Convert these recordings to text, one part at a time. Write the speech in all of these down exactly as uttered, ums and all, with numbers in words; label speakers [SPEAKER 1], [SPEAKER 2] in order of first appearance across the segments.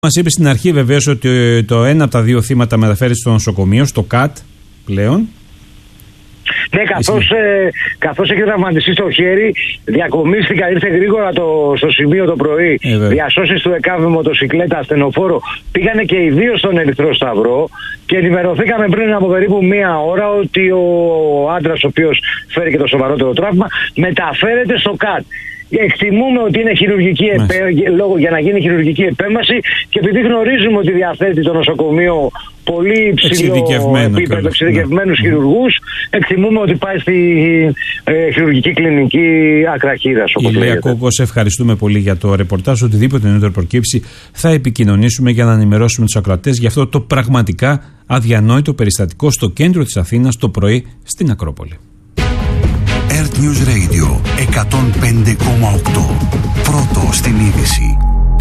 [SPEAKER 1] Μας είπε στην αρχή βεβαίως ότι το ένα από τα δύο θύματα μεταφέρει στο νοσοκομείο, στο ΚΑΤ πλέον.
[SPEAKER 2] Ναι, καθώς, ε, καθώς έχει τραυματιστεί στο χέρι, διακομίστηκα, ήρθε γρήγορα το, στο σημείο το πρωί. Ε, διασώσεις του ΕΚΑΒ με μοτοσυκλέτα, ασθενοφόρο. Πήγανε και οι δύο στον Ερυθρό Σταυρό και ενημερωθήκαμε πριν από περίπου μία ώρα ότι ο άντρας, ο οποίος φέρει και το σοβαρότερο τραύμα, μεταφέρεται στο ΚΑΤ. Εκτιμούμε ότι είναι χειρουργική επέ... λόγω για να γίνει χειρουργική επέμβαση και επειδή γνωρίζουμε ότι διαθέτει το νοσοκομείο πολύ υψηλό επίπεδο, εξειδικευμένους ναι. χειρουργούς, εκτιμούμε ότι πάει στη ε, χειρουργική κλινική Ακραχίδας.
[SPEAKER 1] Ηλία Κόκο, σε ευχαριστούμε πολύ για το ρεπορτάζ. Οτιδήποτε νεότερο προκύψει θα επικοινωνήσουμε για να ενημερώσουμε τους ακροατές για αυτό το πραγματικά αδιανόητο περιστατικό στο κέντρο της Αθήνας το πρωί στην Ακρόπολη.
[SPEAKER 3] Earth News Radio εκατόν πέντε κόμμα οκτώ. Πρώτο στην είδηση.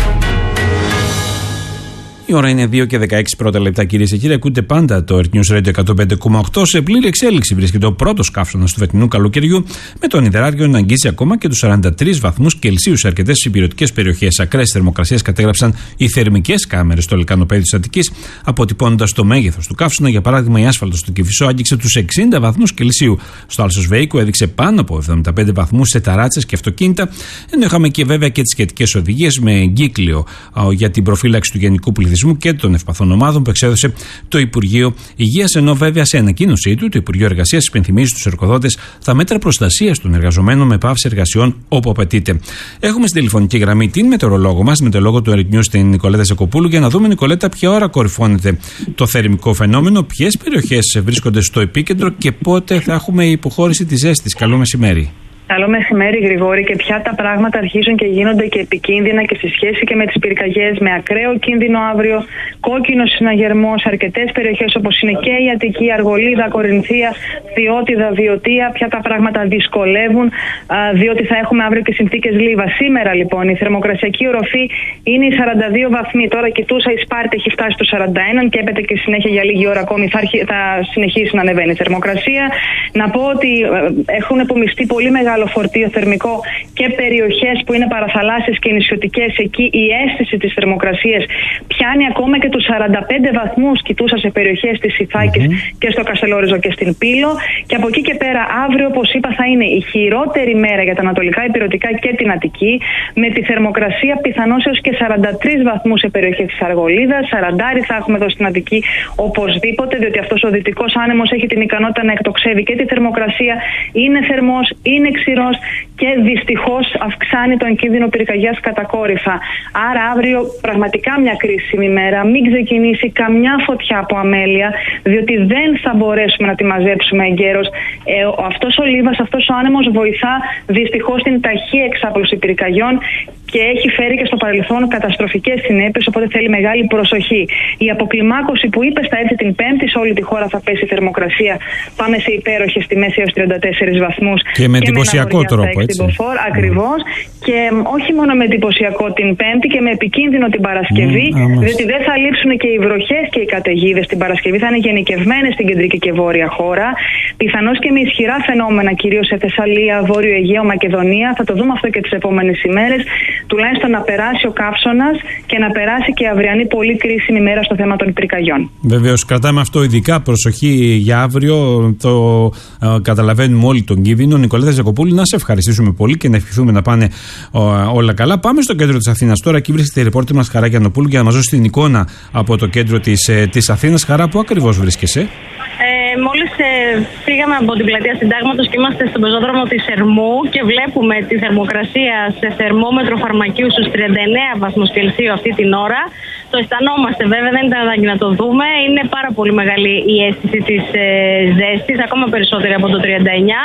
[SPEAKER 1] Η ώρα είναι δύο και δεκαέξι πρώτα λεπτά, κυρίες και κύριοι. Ακούτε πάντα το Earth News Radio εκατόν πέντε κόμμα οκτώ. Σε πλήρη εξέλιξη βρίσκεται ο πρώτος καύσωνας του φετινού καλοκαιριού, με τον υδράργιο να αγγίζει ακόμα και τους σαράντα τρεις βαθμούς Κελσίου σε αρκετές υπηρετικές περιοχές. Ακραίες θερμοκρασίες κατέγραψαν οι θερμικές κάμερες στο λεκανοπέδιο της Αττικής, αποτυπώνοντας το μέγεθος του καύσωνα. Για παράδειγμα, η άσφαλτος στο Κηφισό άγγιξε τους εξήντα βαθμούς Κελσίου. Στο Άλσος Βέικο έδειξε πάνω από εβδομήντα πέντε βαθμούς σε ταράτσες και αυτοκίνητα. Ενώ είχαμε και βέβαια και τις σχετικές οδηγίες με εγκύκλιο για την προφύλαξη του γενικού πληθυσμού και των ευπαθών ομάδων που εξέδωσε το Υπουργείο Υγείας. Ενώ βέβαια σε ανακοίνωσή του το Υπουργείο Εργασίας υπενθυμίζει στους εργοδότες τα μέτρα προστασίας των εργαζομένων με πάυση εργασιών όπου απαιτείται. Έχουμε στην τηλεφωνική γραμμή την μετεωρολόγο μας, μετεωρολόγο του Earth News, την Νικολέτα Ζακοπούλου, για να δούμε, Νικολέτα, ποια ώρα κορυφώνεται το θερμικό φαινόμενο, ποιες περιοχές βρίσκονται στο επίκεντρο και πότε θα έχουμε υποχώρηση της ζέστης. Καλό μεσημέρι.
[SPEAKER 4] Καλό μεσημέρι, Γρηγόρη, και πια τα πράγματα αρχίζουν και γίνονται και επικίνδυνα και στη σχέση και με τις πυρκαγιές, με ακραίο κίνδυνο αύριο, κόκκινο συναγερμός σε αρκετές περιοχές όπως είναι και η Αττική, Αργολίδα, Κορινθία, Διώτιδα, Βιωτία. Πια τα πράγματα δυσκολεύουν, διότι θα έχουμε αύριο και συνθήκες λίβα. Σήμερα λοιπόν η θερμοκρασιακή οροφή είναι οι σαράντα δύο βαθμοί. Τώρα κοιτούσα, η Σπάρτη έχει φτάσει στους σαράντα ένα και έπεται και συνέχεια για λίγη ώρα ακόμη θα, θα συνεχίσει να ανεβαίνει η θερμοκρασία. Να πω ότι έχουν επομιστεί πολύ μεγάλο φορτίο θερμικό και περιοχές που είναι παραθαλάσσιες και νησιωτικές. Εκεί η αίσθηση της θερμοκρασίας πιάνει ακόμα και τους σαράντα πέντε βαθμούς. Κοιτούσα σε περιοχές της Ιθάκης mm-hmm. και στο Καστελόριζο και στην Πύλο. Και από εκεί και πέρα, αύριο, όπως είπα, θα είναι η χειρότερη μέρα για τα ανατολικά ηπειρωτικά και την Αττική, με τη θερμοκρασία πιθανώς έως και σαράντα τρεις βαθμούς σε περιοχές της Αργολίδας. σαράντα θα έχουμε εδώ στην Αττική οπωσδήποτε, διότι αυτός ο δυτικός άνεμος έχει την ικανότητα να εκτοξεύει και τη θερμοκρασία. Είναι θερμός, είναι ξηρός και δυστυχώς αυξάνει τον κίνδυνο πυρκαγιάς κατακόρυφα. Άρα αύριο πραγματικά μια κρίσιμη μέρα. Μην ξεκινήσει καμιά φωτιά από αμέλεια, διότι δεν θα μπορέσουμε να τη μαζέψουμε εγκαίρως. Ε, αυτός ο λίβας, αυτός ο άνεμος βοηθά δυστυχώς την ταχεία εξάπλωση πυρκαγιών και έχει φέρει και στο παρελθόν καταστροφικές συνέπειες, οπότε θέλει μεγάλη προσοχή. Η αποκλιμάκωση που είπες θα έρθει την Πέμπτη, σε όλη τη χώρα θα πέσει η θερμοκρασία. Πάμε σε υπέροχες τιμές έως τριάντα τέσσερις βαθμούς.
[SPEAKER 1] Και με εντυπωσιακό τρόπο, έτσι.
[SPEAKER 4] Ακριβώς. Mm. Και όχι μόνο με εντυπωσιακό την Πέμπτη και με επικίνδυνο την Παρασκευή, mm, διότι δεν θα λείψουν και οι βροχές και οι καταιγίδες την Παρασκευή. Θα είναι γενικευμένες στην κεντρική και βόρεια χώρα. Πιθανώς και με ισχυρά φαινόμενα, κυρίως σε Θεσσαλία, Βόρειο Αιγαίο, Μακεδονία. Θα το δούμε αυτό και τις επόμενες ημέρες. Τουλάχιστον να περάσει ο καύσωνας και να περάσει και αυριανή πολύ κρίσιμη μέρα στο θέμα των πυρκαγιών. Βεβαίως,
[SPEAKER 1] κρατάμε αυτό ειδικά προσοχή για αύριο. Το ε, καταλαβαίνουμε όλοι τον κίνδυνο. Νικολέτα Ζακοπούλου, να σε ευχαριστήσουμε πολύ και να ευχηθούμε να πάνε ο, όλα καλά. Πάμε στο κέντρο της Αθήνας τώρα. Εκεί βρίσκεται η ρεπόρτερ μας Χαρά Γιαννοπούλου για να μας δώσει την εικόνα από το κέντρο της, ε, της Αθήνας. Χαρά, πού ακριβώς βρίσκεσαι?
[SPEAKER 5] Ε, μόλις ε, φύγαμε από την πλατεία Συντάγματος και είμαστε στον πεζόδρομο της Ερμού και βλέπουμε τη θερμοκρασία σε θερμόμετρο φαρμακείου στους τριάντα εννέα βαθμούς Κελσίου αυτή την ώρα. Το αισθανόμαστε βέβαια, δεν ήταν ανάγκη να το δούμε. Είναι πάρα πολύ μεγάλη η αίσθηση της ε, ζέστης, ακόμα περισσότερη από το τριάντα εννέα.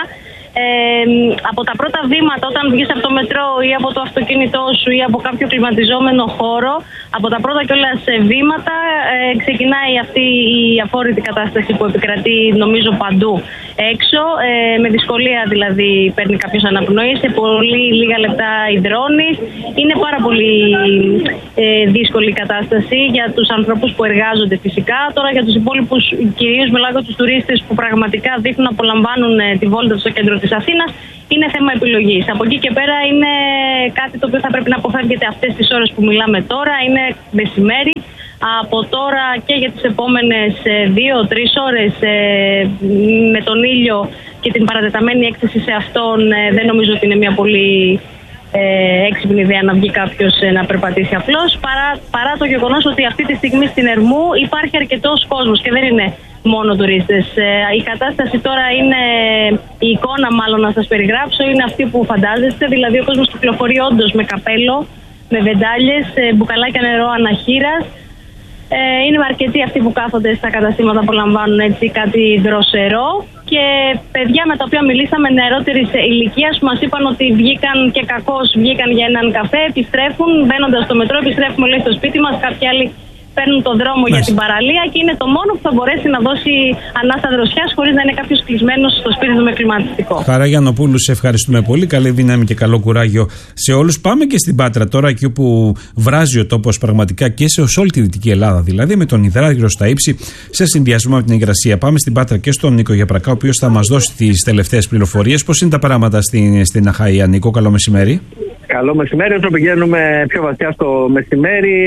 [SPEAKER 5] Ε, από τα πρώτα βήματα όταν βγεις από το μετρό ή από το αυτοκίνητό σου ή από κάποιο κλιματιζόμενο χώρο, από τα πρώτα κιόλας βήματα ε, ξεκινάει αυτή η αφόρητη κατάσταση που επικρατεί νομίζω παντού έξω. Ε, με δυσκολία δηλαδή παίρνει κάποιος αναπνοή, σε πολύ λίγα λεπτά υδρώνεις. Είναι πάρα πολύ ε, δύσκολη η κατάσταση για τους ανθρώπους που εργάζονται φυσικά. Τώρα για τους υπόλοιπους, κυρίως μιλάω για τους τουρίστες που πραγματικά δείχνουν να απολαμβάνουν ε, τη βόλτα στο κέντρο της της Αθήνας. Είναι θέμα επιλογής. Από εκεί και πέρα είναι κάτι το οποίο θα πρέπει να αποφεύγεται αυτές τις ώρες που μιλάμε τώρα. Είναι μεσημέρι. Από τώρα και για τις επόμενες δύο τρεις ώρες με τον ήλιο και την παρατεταμένη έκθεση σε αυτόν, δεν νομίζω ότι είναι μια πολύ ε, έξυπνη ιδέα να βγει κάποιος να περπατήσει απλώς, παρά, παρά το γεγονός ότι αυτή τη στιγμή στην Ερμού υπάρχει αρκετός κόσμος και δεν είναι μόνο τουρίστες. Η κατάσταση τώρα είναι, η εικόνα μάλλον να σας περιγράψω, είναι αυτή που φαντάζεστε, δηλαδή ο κόσμος κυκλοφορεί όντως με καπέλο, με βεντάλιες, μπουκαλάκια νερό αναχείρας. Ε, είναι αρκετοί αυτοί που κάθονται στα καταστήματα που λαμβάνουν έτσι κάτι δροσερό, και παιδιά με τα οποία μιλήσαμε νεαρότερης ηλικίας που μας είπαν ότι βγήκαν και κακώς βγήκαν για έναν καφέ, επιστρέφουν μπαίνοντας στο μετρό, επιστρέφουμε λέει στο σπίτι μας, κάποιοι άλλοι παίρνουν τον δρόμο Μάλιστα. για την παραλία, και είναι το μόνο που θα μπορέσει να δώσει ανάσα δροσιάς χωρίς να είναι κάποιος κλεισμένος στο σπίτι του με κλιματιστικό.
[SPEAKER 1] Χαρά Γιαννοπούλου, σε ευχαριστούμε πολύ. Καλή δύναμη και καλό κουράγιο σε όλους. Πάμε και στην Πάτρα τώρα, εκεί όπου βράζει ο τόπος πραγματικά και σε όλη τη Δυτική Ελλάδα, δηλαδή με τον υδράργυρο στα ύψη, σε συνδυασμό με την υγρασία. Πάμε στην Πάτρα και στον Νίκο Γιαπρακά, ο οποίος θα μας δώσει τις τελευταίες πληροφορίες. Πώς είναι τα πράγματα στην, στην Αχαΐα, Νίκο? Καλό μεσημέρι.
[SPEAKER 6] Καλό μεσημέρι. Όσο πηγαίνουμε πιο βαθιά στο μεσημέρι,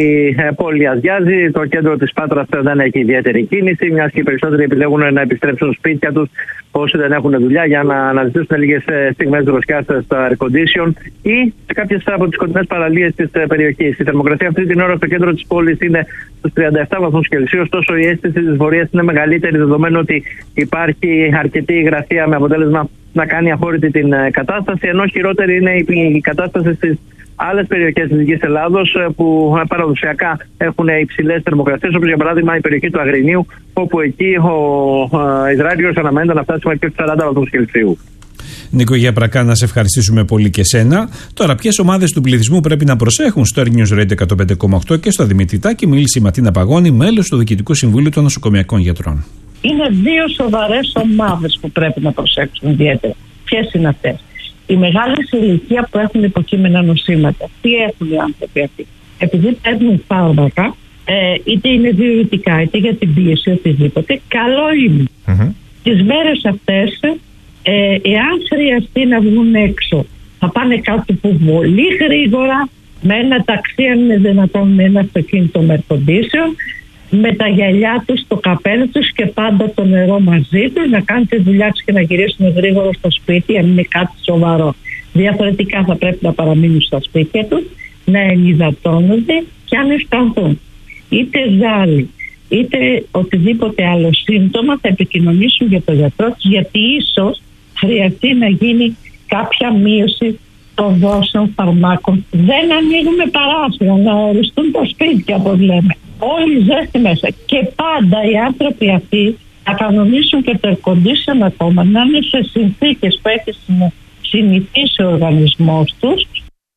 [SPEAKER 6] η πόλη αδειάζει. Το κέντρο της Πάτρας δεν έχει ιδιαίτερη κίνηση, μιας και οι περισσότεροι επιλέγουν να επιστρέψουν σπίτια τους όσοι δεν έχουν δουλειά, για να αναζητήσουν λίγες στιγμές δροσιάς στο air condition ή σε κάποιες από τις κοντινές παραλίες της περιοχής. Η θερμοκρασία αυτή την ώρα στο κέντρο της πόλης είναι στους τριάντα επτά βαθμούς Κελσίου, ωστόσο η αίσθηση της βορείας είναι μεγαλύτερη, δεδομένου ότι υπάρχει αρκετή υγρασία με αποτέλεσμα να κάνει αφόρητη την κατάσταση, ενώ χειρότερη είναι η κατάσταση στις άλλες περιοχές της Δυτικής Ελλάδος που παραδοσιακά έχουν υψηλές θερμοκρασίες, όπως για παράδειγμα η περιοχή του Αγρινίου, όπου εκεί ο υδράργυρος αναμένεται να φτάσει μέχρι και στους σαράντα βαθμούς Κελσίου.
[SPEAKER 1] Νίκο Γιαπρακά, να σε ευχαριστήσουμε πολύ και σένα. Τώρα, ποιες ομάδες του πληθυσμού πρέπει να προσέχουν? Στο News Radio εκατόν πέντε κόμμα οκτώ και στο Δημήτρη Τάκη μίλησε η Ματίνα Παγώνη, μέλος του Διοικητικού Συμβουλίου των Νοσοκομιακών Γιατρών.
[SPEAKER 7] Είναι δύο σοβαρές ομάδες που πρέπει να προσέξουν ιδιαίτερα. Ποιες είναι αυτές? Οι μεγάλες ηλικία που έχουν υποκείμενα νοσήματα. Τι έχουν οι άνθρωποι αυτοί? Επειδή παίρνουν φάρμακα, ε, είτε είναι διουρητικά είτε για την πίεση, οτιδήποτε, καλό είναι. Mm-hmm. Τις μέρες αυτές, ε, εάν χρειαστεί να βγουν έξω, θα πάνε κάτω που πολύ γρήγορα, με ένα ταξί, αν είναι δυνατόν, με ένα αυτοκίνητο με air condition, με τα γυαλιά τους, το καπέλο τους και πάντα το νερό μαζί τους, να κάνουν τη δουλειά τους και να γυρίσουν γρήγορα στο σπίτι, αν είναι κάτι σοβαρό. Διαφορετικά θα πρέπει να παραμείνουν στα σπίτια τους, να ενυδατώνονται και αν αισθανθούν είτε ζάλι είτε οτιδήποτε άλλο σύμπτωμα, θα επικοινωνήσουν για τον γιατρό τους, γιατί ίσως χρειαστεί να γίνει κάποια μείωση των δόσεων φαρμάκων. Δεν ανοίγουμε παράθυρα, να οριστούν τα σπίτια, όπως λέμε. Όλη η ζέστη μέσα. Και πάντα οι άνθρωποι αυτοί θα κανονίσουν και το air condition ακόμα, να είναι σε συνθήκες που έχει συνηθίσει ο οργανισμός τους.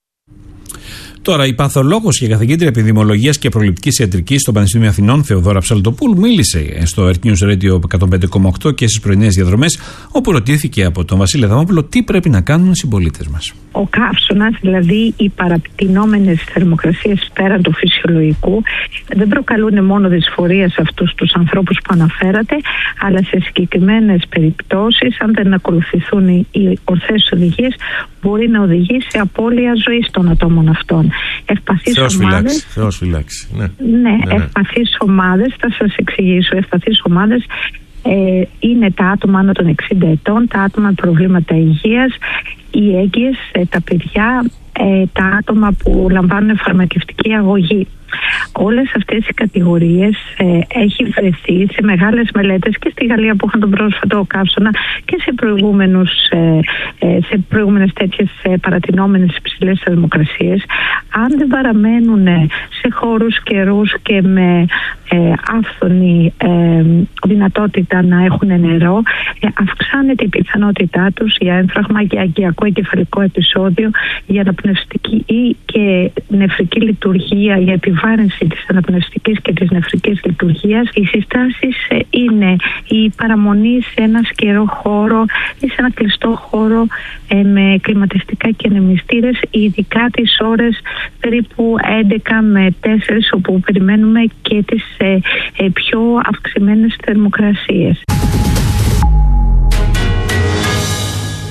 [SPEAKER 1] Τώρα, η παθολόγος και καθηγήτρια επιδημιολογίας και προληπτικής ιατρικής στο Πανεπιστήμιο Αθηνών, Θεοδόρα Ψαλτοπούλου, μίλησε στο Earth News Radio εκατόν πέντε κόμμα οκτώ και στις πρωινές διαδρομές, όπου ρωτήθηκε από τον Βασίλη Αδαμόπουλο τι πρέπει να κάνουν οι συμπολίτες μας.
[SPEAKER 8] Ο καύσωνας, δηλαδή οι παραπτυνόμενες θερμοκρασίες πέραν του φυσιολογικού, δεν προκαλούν μόνο δυσφορία σε αυτούς τους ανθρώπους που αναφέρατε, αλλά σε συγκεκριμένες περιπτώσεις, αν δεν ακολουθηθούν οι ορθές οδηγίες, μπορεί να οδηγήσει σε απώλεια ζωής των ατόμων αυτών. Ευπαθείς ομάδες.
[SPEAKER 9] Θεός φυλάξει. Ναι,
[SPEAKER 8] ναι, ναι, ναι. Ευπαθείς ομάδες, θα σας εξηγήσω. Ευπαθείς ομάδες ε, είναι τα άτομα άνω των εξήντα ετών, τα άτομα με προβλήματα υγείας, οι έγκυες, ε, τα παιδιά, ε, τα άτομα που λαμβάνουν φαρμακευτική αγωγή. Όλες αυτές οι κατηγορίες ε, έχει βρεθεί σε μεγάλες μελέτες και στη Γαλλία που είχαν τον πρόσφατο καύσωνα και σε, προηγούμενους, ε, ε, σε προηγούμενες τέτοιες ε, παρατηνόμενες υψηλές θερμοκρασίες. Αν δεν παραμένουν σε χώρους καιρούς και με ε, άφθονη ε, δυνατότητα να έχουν νερό, ε, αυξάνεται η πιθανότητά τους για έμφραγμα, για αγκιακό εγκεφαλικό επεισόδιο, για αναπνευστική ή και νεφρική λειτουργία, για επιβάρυνση της αναπνευστικής και της νεφρικής λειτουργίας. Οι συστάσεις είναι η παραμονή σε ένα σκερό χώρο ή σε ένα κλειστό χώρο ε, με κλιματιστικά και ανεμιστήρες, ειδικά τις ώρες περίπου έντεκα με τέσσερις, όπου περιμένουμε και τις ε, ε, πιο αυξημένες θερμοκρασίες.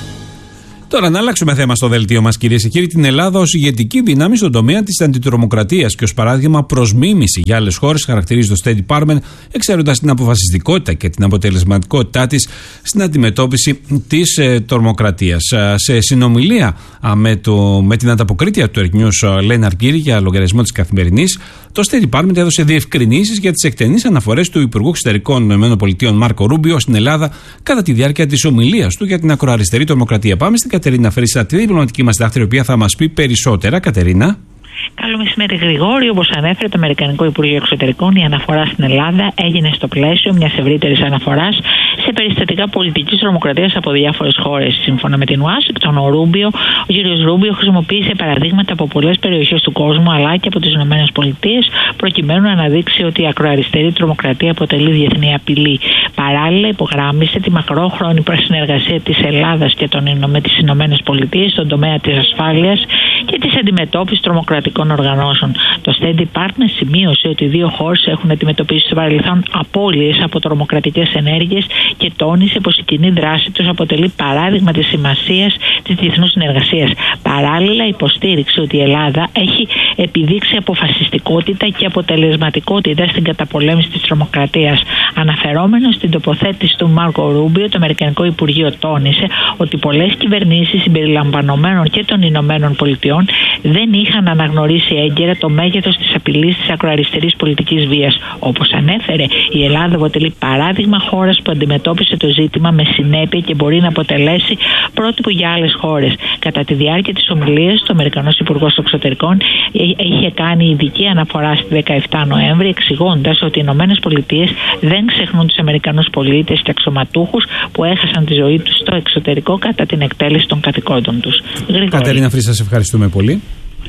[SPEAKER 1] Τώρα, να αλλάξουμε θέμα στο δελτίο μας, κυρίες και κύριοι. Την Ελλάδα ως ηγετική δύναμη στον τομέα της αντιτρομοκρατίας και ως παράδειγμα προς μίμηση για άλλες χώρες χαρακτηρίζει το State Department, εξαίροντας την αποφασιστικότητα και την αποτελεσματικότητά της στην αντιμετώπιση της ε, τρομοκρατίας. Σε συνομιλία α, με, το, με την ανταποκρίτρια του Earth News, Λένα Αργύρη, για λογαριασμό της Καθημερινής, το State Department έδωσε διευκρινήσεις για τις εκτενείς αναφορές του Υπουργού Εξωτερικών ΗΠΑ Μάρκο Ρούμπιο στην Ελλάδα κατά τη διάρκεια της ομιλίας του για την ακροαριστερή τρομοκρατία. Πάμε στην Κατερίνα Φρύσα, τη διπλωματική μας δάκτρια, η οποία θα μας πει περισσότερα. Κατερίνα.
[SPEAKER 9] Καλό μεσημέρι, Γρηγόρη. Όπως ανέφερε το Αμερικανικό Υπουργείο Εξωτερικών, η αναφορά στην Ελλάδα έγινε στο πλαίσιο μιας ευρύτερης αναφοράς σε περιστατικά πολιτικής τρομοκρατίας από διάφορες χώρες. Σύμφωνα με την Ουάσιγκτον, ο Ρούμπιο, ο κ. Ρούμπιο χρησιμοποίησε παραδείγματα από πολλές περιοχές του κόσμου αλλά και από τις ΗΠΑ, προκειμένου να αναδείξει ότι η ακροαριστερή τρομοκρατία αποτελεί διεθνή απειλή. Παράλληλα, υπογράμμισε τη μακρόχρονη συνεργασία της Ελλάδας και των, με τις ΗΠΑ στον τομέα της ασφάλειας και της αντιμετώπισης τρομοκρατικών οργανώσεων. Το State Department σημείωσε ότι οι δύο χώρες έχουν αντιμετωπίσει στο παρελθόν απώλειες από τρομοκρατικές ενέργειες και τόνισε πως η κοινή δράση τους αποτελεί παράδειγμα της σημασίας της διεθνούς συνεργασίας. Παράλληλα, υποστήριξε ότι η Ελλάδα έχει επιδείξει αποφασιστικότητα και αποτελεσματικότητα στην καταπολέμηση της τρομοκρατίας. Αναφερόμενο στην τοποθέτηση του Μάρκο Ρούμπιο, το Αμερικανικό Υπουργείο τόνισε ότι πολλές κυβερνήσεις συμπεριλαμβανομένων και των Ηνωμένων Πολιτειών δεν είχαν αναγνωρίσει έγκαιρα το μέγεθος της απειλής της ακροαριστερής πολιτικής βίας. Όπως ανέφερε, η Ελλάδα αποτελεί παράδειγμα χώρας που αντιμετώπισε το ζήτημα με συνέπεια και μπορεί να αποτελέσει πρότυπο για άλλες χώρες. Κατά τη διάρκεια της ομιλίας, ο Αμερικανός Υπουργός Εξωτερικών είχε κάνει ειδική αναφορά στη δεκαεφτά Νοέμβρη, εξηγώντας ότι οι Ηνωμένες Πολιτείες δεν ξεχνούν τους Αμερικανούς πολίτες και αξιωματούχους που έχασαν τη ζωή τους στο εξωτερικό κατά την εκτέλεση των καθηκόντων τους.
[SPEAKER 1] Κατερίνα Φρύσα, σας ευχαριστούμε πολύ.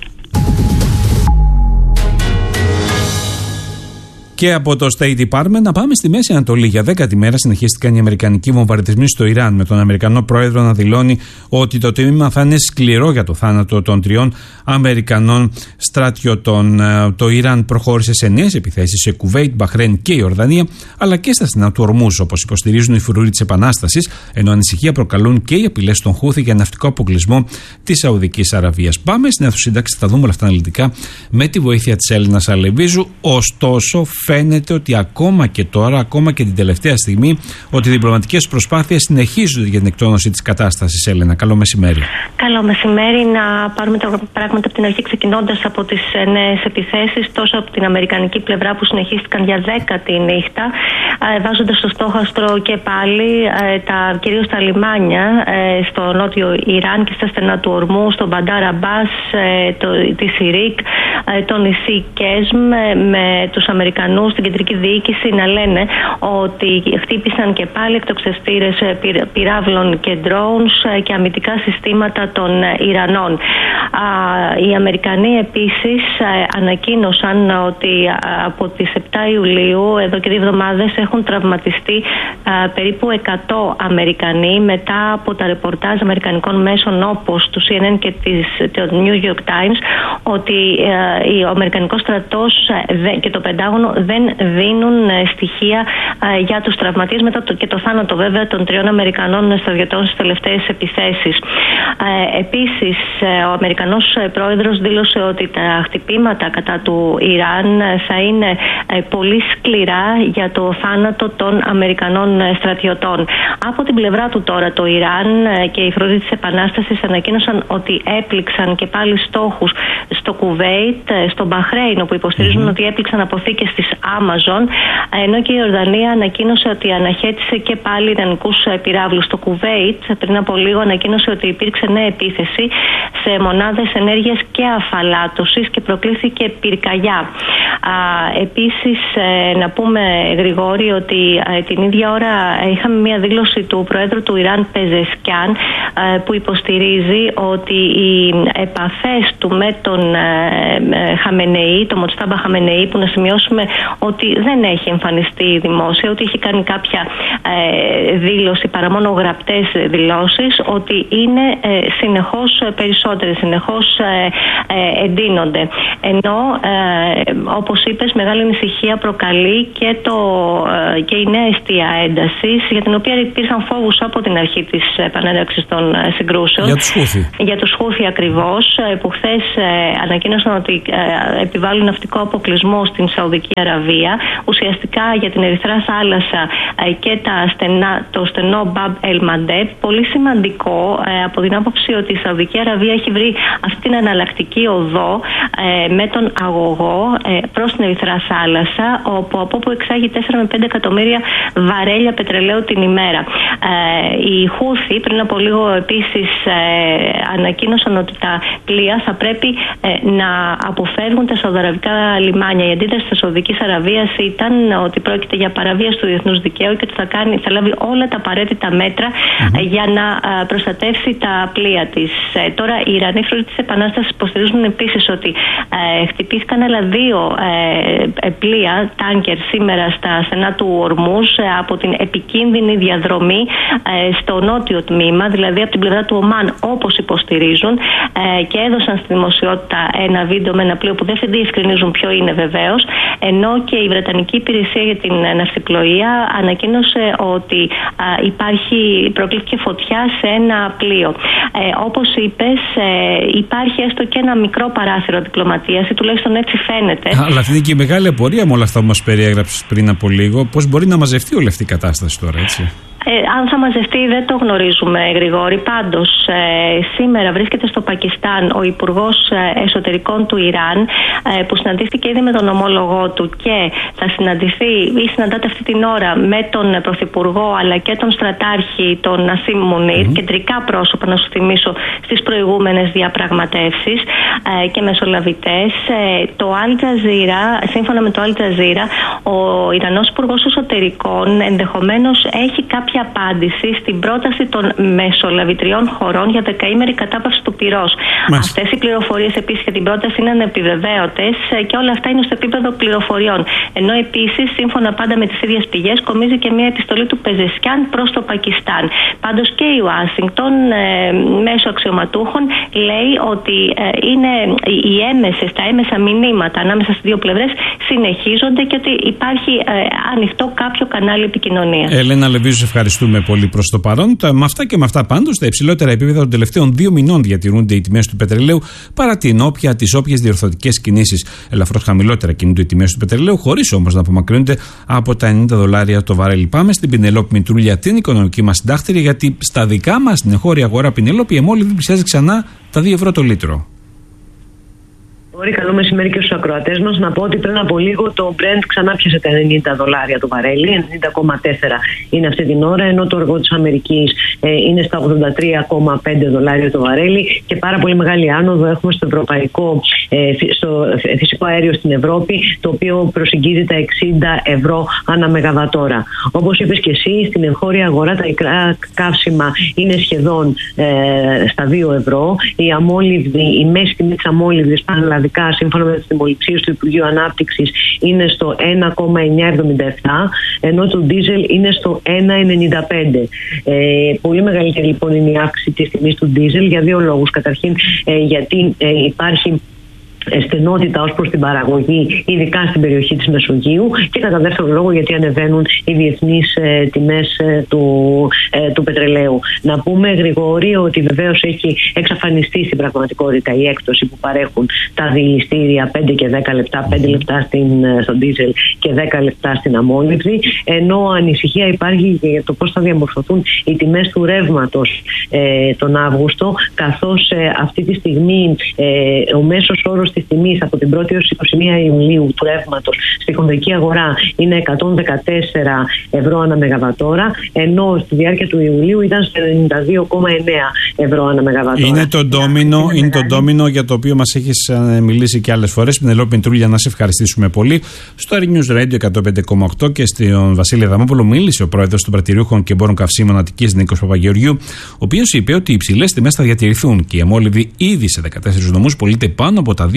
[SPEAKER 1] Και από το State Department να πάμε στη Μέση Ανατολή. Για δέκατη μέρα συνεχίστηκαν οι αμερικανικοί βομβαρδισμοί στο Ιράν, με τον Αμερικανό πρόεδρο να δηλώνει ότι το τίμημα θα είναι σκληρό για το θάνατο των τριών Αμερικανών στρατιωτών. Το Ιράν προχώρησε σε νέες επιθέσεις σε Κουβέιτ, Μπαχρέιν και Ιορδανία, αλλά και στα στενά του Ορμούζ, όπως υποστηρίζουν οι φρουροί της Επανάστασης, ενώ ανησυχία προκαλούν και οι απειλές των Χούθη για ναυτικό αποκλεισμό της Σαουδικής Αραβίας. Πάμε στην αίθουσα, θα δούμε όλα αυτά αναλυτικά με τη βοήθεια της Έλληνας Αλεβίζου. Ωστόσο, φαίνεται ότι ακόμα και τώρα, ακόμα και την τελευταία στιγμή, ότι οι διπλωματικές προσπάθειες συνεχίζονται για την εκτόνωση της κατάστασης. Έλενα, καλό μεσημέρι.
[SPEAKER 10] Καλό μεσημέρι. Να πάρουμε τα πράγματα από την αρχή, ξεκινώντας από τις νέες επιθέσεις, τόσο από την αμερικανική πλευρά που συνεχίστηκαν για δέκατη νύχτα, βάζοντας στο στόχαστρο και πάλι τα, κυρίως τα λιμάνια στο νότιο Ιράν και στα στενά του Ορμού, στον Μπαντάρ Αμπάς, το, τη Σιρίκ, το νησί Κέσμ, με τους Αμερικανούς στην κεντρική διοίκηση να λένε ότι χτύπησαν και πάλι εκτοξευτήρες πυράβλων και drones και αμυντικά συστήματα των Ιρανών. Οι Αμερικανοί επίσης ανακοίνωσαν ότι από τις επτά Ιουλίου, εδώ και δύο εβδομάδες, έχουν τραυματιστεί περίπου εκατό Αμερικανοί μετά από τα ρεπορτάζ αμερικανικών μέσων όπως του σι εν εν και το New York Times, ότι ο Αμερικανικός στρατός και το Πεντάγωνο δεν δίνουν στοιχεία για τους τραυματίες μετά το, και το θάνατο βέβαια των τριών Αμερικανών στρατιωτών στις τελευταίες επιθέσεις. Επίσης, ο Αμερικανός πρόεδρος δήλωσε ότι τα χτυπήματα κατά του Ιράν θα είναι πολύ σκληρά για το θάνατο των Αμερικανών στρατιωτών. Από την πλευρά του τώρα, το Ιράν και οι φρουροί της Επανάστασης ανακοίνωσαν ότι έπληξαν και πάλι στόχους στο Κουβέιτ, στο Μπαχρέιν, όπου υποστηρίζουν mm-hmm. ότι έπληξαν αποθήκες της Amazon, ενώ και η Ιορδανία ανακοίνωσε ότι αναχέτησε και πάλι ιρανικούς πυράβλους. Στο Κουβέιτ πριν από λίγο ανακοίνωσε ότι υπήρξε νέα επίθεση σε μονάδες ενέργειας και αφαλάτωσης και προκλήθηκε πυρκαγιά. Α, επίσης, ε, να πούμε, Γρηγόρη, ότι ε, την ίδια ώρα είχαμε μια δήλωση του Προέδρου του Ιράν, Πεζεσκιάν, ε, που υποστηρίζει ότι οι επαφές του με τον ε, ε, Χαμενεή, τον Μοτστάμπα Χαμενεή, που να σημειώσουμε ότι δεν έχει εμφανιστεί δημόσια, ότι έχει κάνει κάποια ε, δήλωση παρά μόνο γραπτές δηλώσεις, ότι είναι ε, συνεχώς περισσότερες, συνεχώς ε, ε, εντείνονται. Ενώ ε, όπως είπες, μεγάλη ανησυχία προκαλεί και, το, ε, και η νέα αιστεία έντασης, για την οποία υπήρχαν φόβους από την αρχή της επανένταξης των συγκρούσεων.
[SPEAKER 1] Για τους Χούθι.
[SPEAKER 10] Για τους Χούθι ακριβώς, που χθες ε, ανακοίνωσαν ότι ε, επιβάλλουν ναυτικό αποκλεισμό στην Σαουδική Αραβία, ουσιαστικά για την Ερυθρά Θάλασσα ε, και τα στενά, το στενό Μπαμπ Ελ Μαντέπ. Πολύ σημαντικό ε, από την άποψη ότι η Σαουδική Αραβία έχει βρει αυτή την εναλλακτική οδό ε, με τον αγωγό ε, προς την Ερυθρά Θάλασσα, όπου, από όπου εξάγει τέσσερα με πέντε εκατομμύρια βαρέλια πετρελαίου την ημέρα. Ε, οι Χούθι πριν από λίγο επίσης ε, ανακοίνωσαν ότι τα πλοία θα πρέπει ε, να αποφεύγουν τα σαουδαραβικά λιμάνια. Η αντίδραση της Σαουδικής Αραβίας ήταν ότι πρόκειται για παραβίαση του διεθνούς δικαίου και ότι θα, κάνει, θα λάβει όλα τα απαραίτητα μέτρα mm-hmm. ε, για να ε, προστατεύσει τα πλοία της. Ε, τώρα οι Ιρανοί φρουροί της Επανάστασης υποστηρίζουν επίσης ότι ε, χτυπήθηκαν άλλα δύο ε, πλοία, τάνκερ, σήμερα στα στενά του Ορμούζ ε, από την επικίνδυνη διαδρομή ε, στο νότιο τμήμα, δηλαδή από την πλευρά του Ομάν, όπως υποστηρίζουν, ε, και έδωσαν στη δημοσιότητα ένα βίντεο με ένα πλοίο που δεν διευκρινίζουν ποιο είναι βεβαίως, ενώ και η Βρετανική Υπηρεσία για την Ναυσιπλοεία ανακοίνωσε ότι α, υπάρχει, προκλήθηκε φωτιά σε ένα πλοίο. Ε, όπως είπες, ε, υπάρχει έστω και ένα μικρό παράθυρο διπλωματίας, ή τουλάχιστον έτσι φαίνεται.
[SPEAKER 1] Αλλά αυτή είναι και η μεγάλη απορία με όλα αυτά που μας περιέγραψες πριν από λίγο. Πώς μπορεί να μαζευτεί όλη αυτή η κατάσταση τώρα, έτσι?
[SPEAKER 10] Ε, αν θα μαζευτεί δεν το γνωρίζουμε, Γρηγόρη. Πάντως, ε, σήμερα βρίσκεται στο Πακιστάν ο Υπουργός Εσωτερικών του Ιράν, ε, που συναντήθηκε ήδη με τον ομόλογό του και θα συναντηθεί ή συναντάται αυτή την ώρα με τον Πρωθυπουργό αλλά και τον στρατάρχη, τον Νασίμ Μουνίρ, mm-hmm. κεντρικά πρόσωπα, να σου θυμίσω, στις προηγούμενες διαπραγματεύσεις ε, και μεσολαβητές. Ε, το Al Jazeera, σύμφωνα με το Al Jazeera, ο Ιρανός Υπουργός Εσωτερικών ενδεχομένως έχει κάποια απάντηση στην πρόταση των μεσολαβητριών χωρών για δεκαήμερη κατάπαυση του πυρός. Αυτές οι πληροφορίες επίσης για την πρόταση είναι ανεπιβεβαίωτες και όλα αυτά είναι στο επίπεδο πληροφοριών. Ενώ επίσης, σύμφωνα πάντα με τις ίδιες πηγές, κομίζει και μια επιστολή του Πεζεσκιάν προς το Πακιστάν. Πάντως και η Ουάσιγκτον, ε, μέσω αξιωματούχων, λέει ότι ε, είναι οι έμεσες, τα έμεσα μηνύματα ανάμεσα στις δύο πλευρές συνεχίζονται και ότι υπάρχει ε, ανοιχτό κάποιο κανάλι επικοινωνίας.
[SPEAKER 1] Έλενα Λεβίζου, ευχαριστούμε πολύ προς το παρόν. Με αυτά και με αυτά πάντως, στα υψηλότερα επίπεδα των τελευταίων δύο μηνών διατηρούνται οι τιμές του πετρελαίου, παρά την όποια, τις όποιες διορθωτικές κινήσεις. Ελαφρώς χαμηλότερα κινούνται οι τιμές του πετρελαίου, χωρίς όμως να απομακρύνονται από τα ενενήντα δολάρια το βαρέλι. Πάμε στην Πινελόπη Μητρούλια, την οικονομική μας συντάκτηρια, γιατί στα δικά μας στην εγχώρια αγορά Πινελόπη η εμόλυβη πλησιάζει ξανά τα δύο ευρώ το λίτρο.
[SPEAKER 11] Μπορεί, καλό μεσημέρι και στους ακροατές μας. Να πω ότι πριν από λίγο το Brent ξανά πιάσε τα ενενήντα δολάρια το βαρέλι, ενενήντα κόμμα τέσσερα είναι αυτή την ώρα, ενώ το οργό της Αμερικής ε, είναι στα ογδόντα τρία κόμμα πέντε δολάρια το βαρέλι, και πάρα πολύ μεγάλη άνοδο έχουμε στο ευρωπαϊκό, ε, στο φυσικό αέριο στην Ευρώπη, το οποίο προσεγγίζει τα εξήντα ευρώ ανά μεγαβατόρα. Όπως είπες και εσύ, στην εγχώρια αγορά τα ικρά καύσιμα είναι σχεδόν ε, στα δύο ευρώ. Η αμόλυβδη, η μέση τιμή της αμόλυβδης πανελλαδικά, σύμφωνα με τις τιμοληψίες του Υπουργείου Ανάπτυξης, είναι στο ένα κόμμα εννιακόσια εβδομήντα επτά, ενώ το ντίζελ είναι στο ένα κόμμα ενενήντα πέντε. Ε, πολύ μεγαλύτερη λοιπόν είναι η αύξηση της τιμής του ντίζελ για δύο λόγους. Καταρχήν, ε, γιατί ε, υπάρχει στενότητα ως προς την παραγωγή, ειδικά στην περιοχή της Μεσογείου, και κατά δεύτερο λόγο γιατί ανεβαίνουν οι διεθνείς ε, τιμές ε, του, ε, του πετρελαίου. Να πούμε, Γρηγόρη, ότι βεβαίως έχει εξαφανιστεί στην πραγματικότητα η έκπτωση που παρέχουν τα διηληστήρια πέντε και δέκα λεπτά, πέντε λεπτά στην, στο ντίζελ και δέκα λεπτά στην αμόλυβδη, ενώ ανησυχία υπάρχει για το πώς θα διαμορφωθούν οι τιμές του ρεύματος ε, τον Αύγουστο, καθώς ε, αυτή τη στιγμή ε, ο μέσος όρος της τιμής από την πρώτη έως είκοσι μία Ιουλίου του ρεύματος στη χονδρική αγορά είναι εκατόν δεκατέσσερα ευρώ ανά μεγαβατόρα, ενώ στη διάρκεια του Ιουλίου ήταν στο ενενήντα δύο κόμμα εννέα ευρώ ανά μεγαβατόρα.
[SPEAKER 1] Είναι το ντόμινο, είναι το ντόμινο για το οποίο μας έχεις μιλήσει και άλλες φορές. Πινελόπη Μητρούλια, να σε ευχαριστήσουμε πολύ. Στο News Radio εκατόν πέντε κόμμα οκτώ και στον Βασίλη Αδαμόπουλο μίλησε ο πρόεδρος των Πρατηριούχων και Εμπόρων Καυσίμων Αττικής, Νίκος Παπαγεωργιού, ο οποίος είπε ότι οι υψηλές τιμές θα διατηρηθούν και η αμόλυβδη ήδη σε δεκατέσσερις νομούς πωλείται πάνω από τα δύο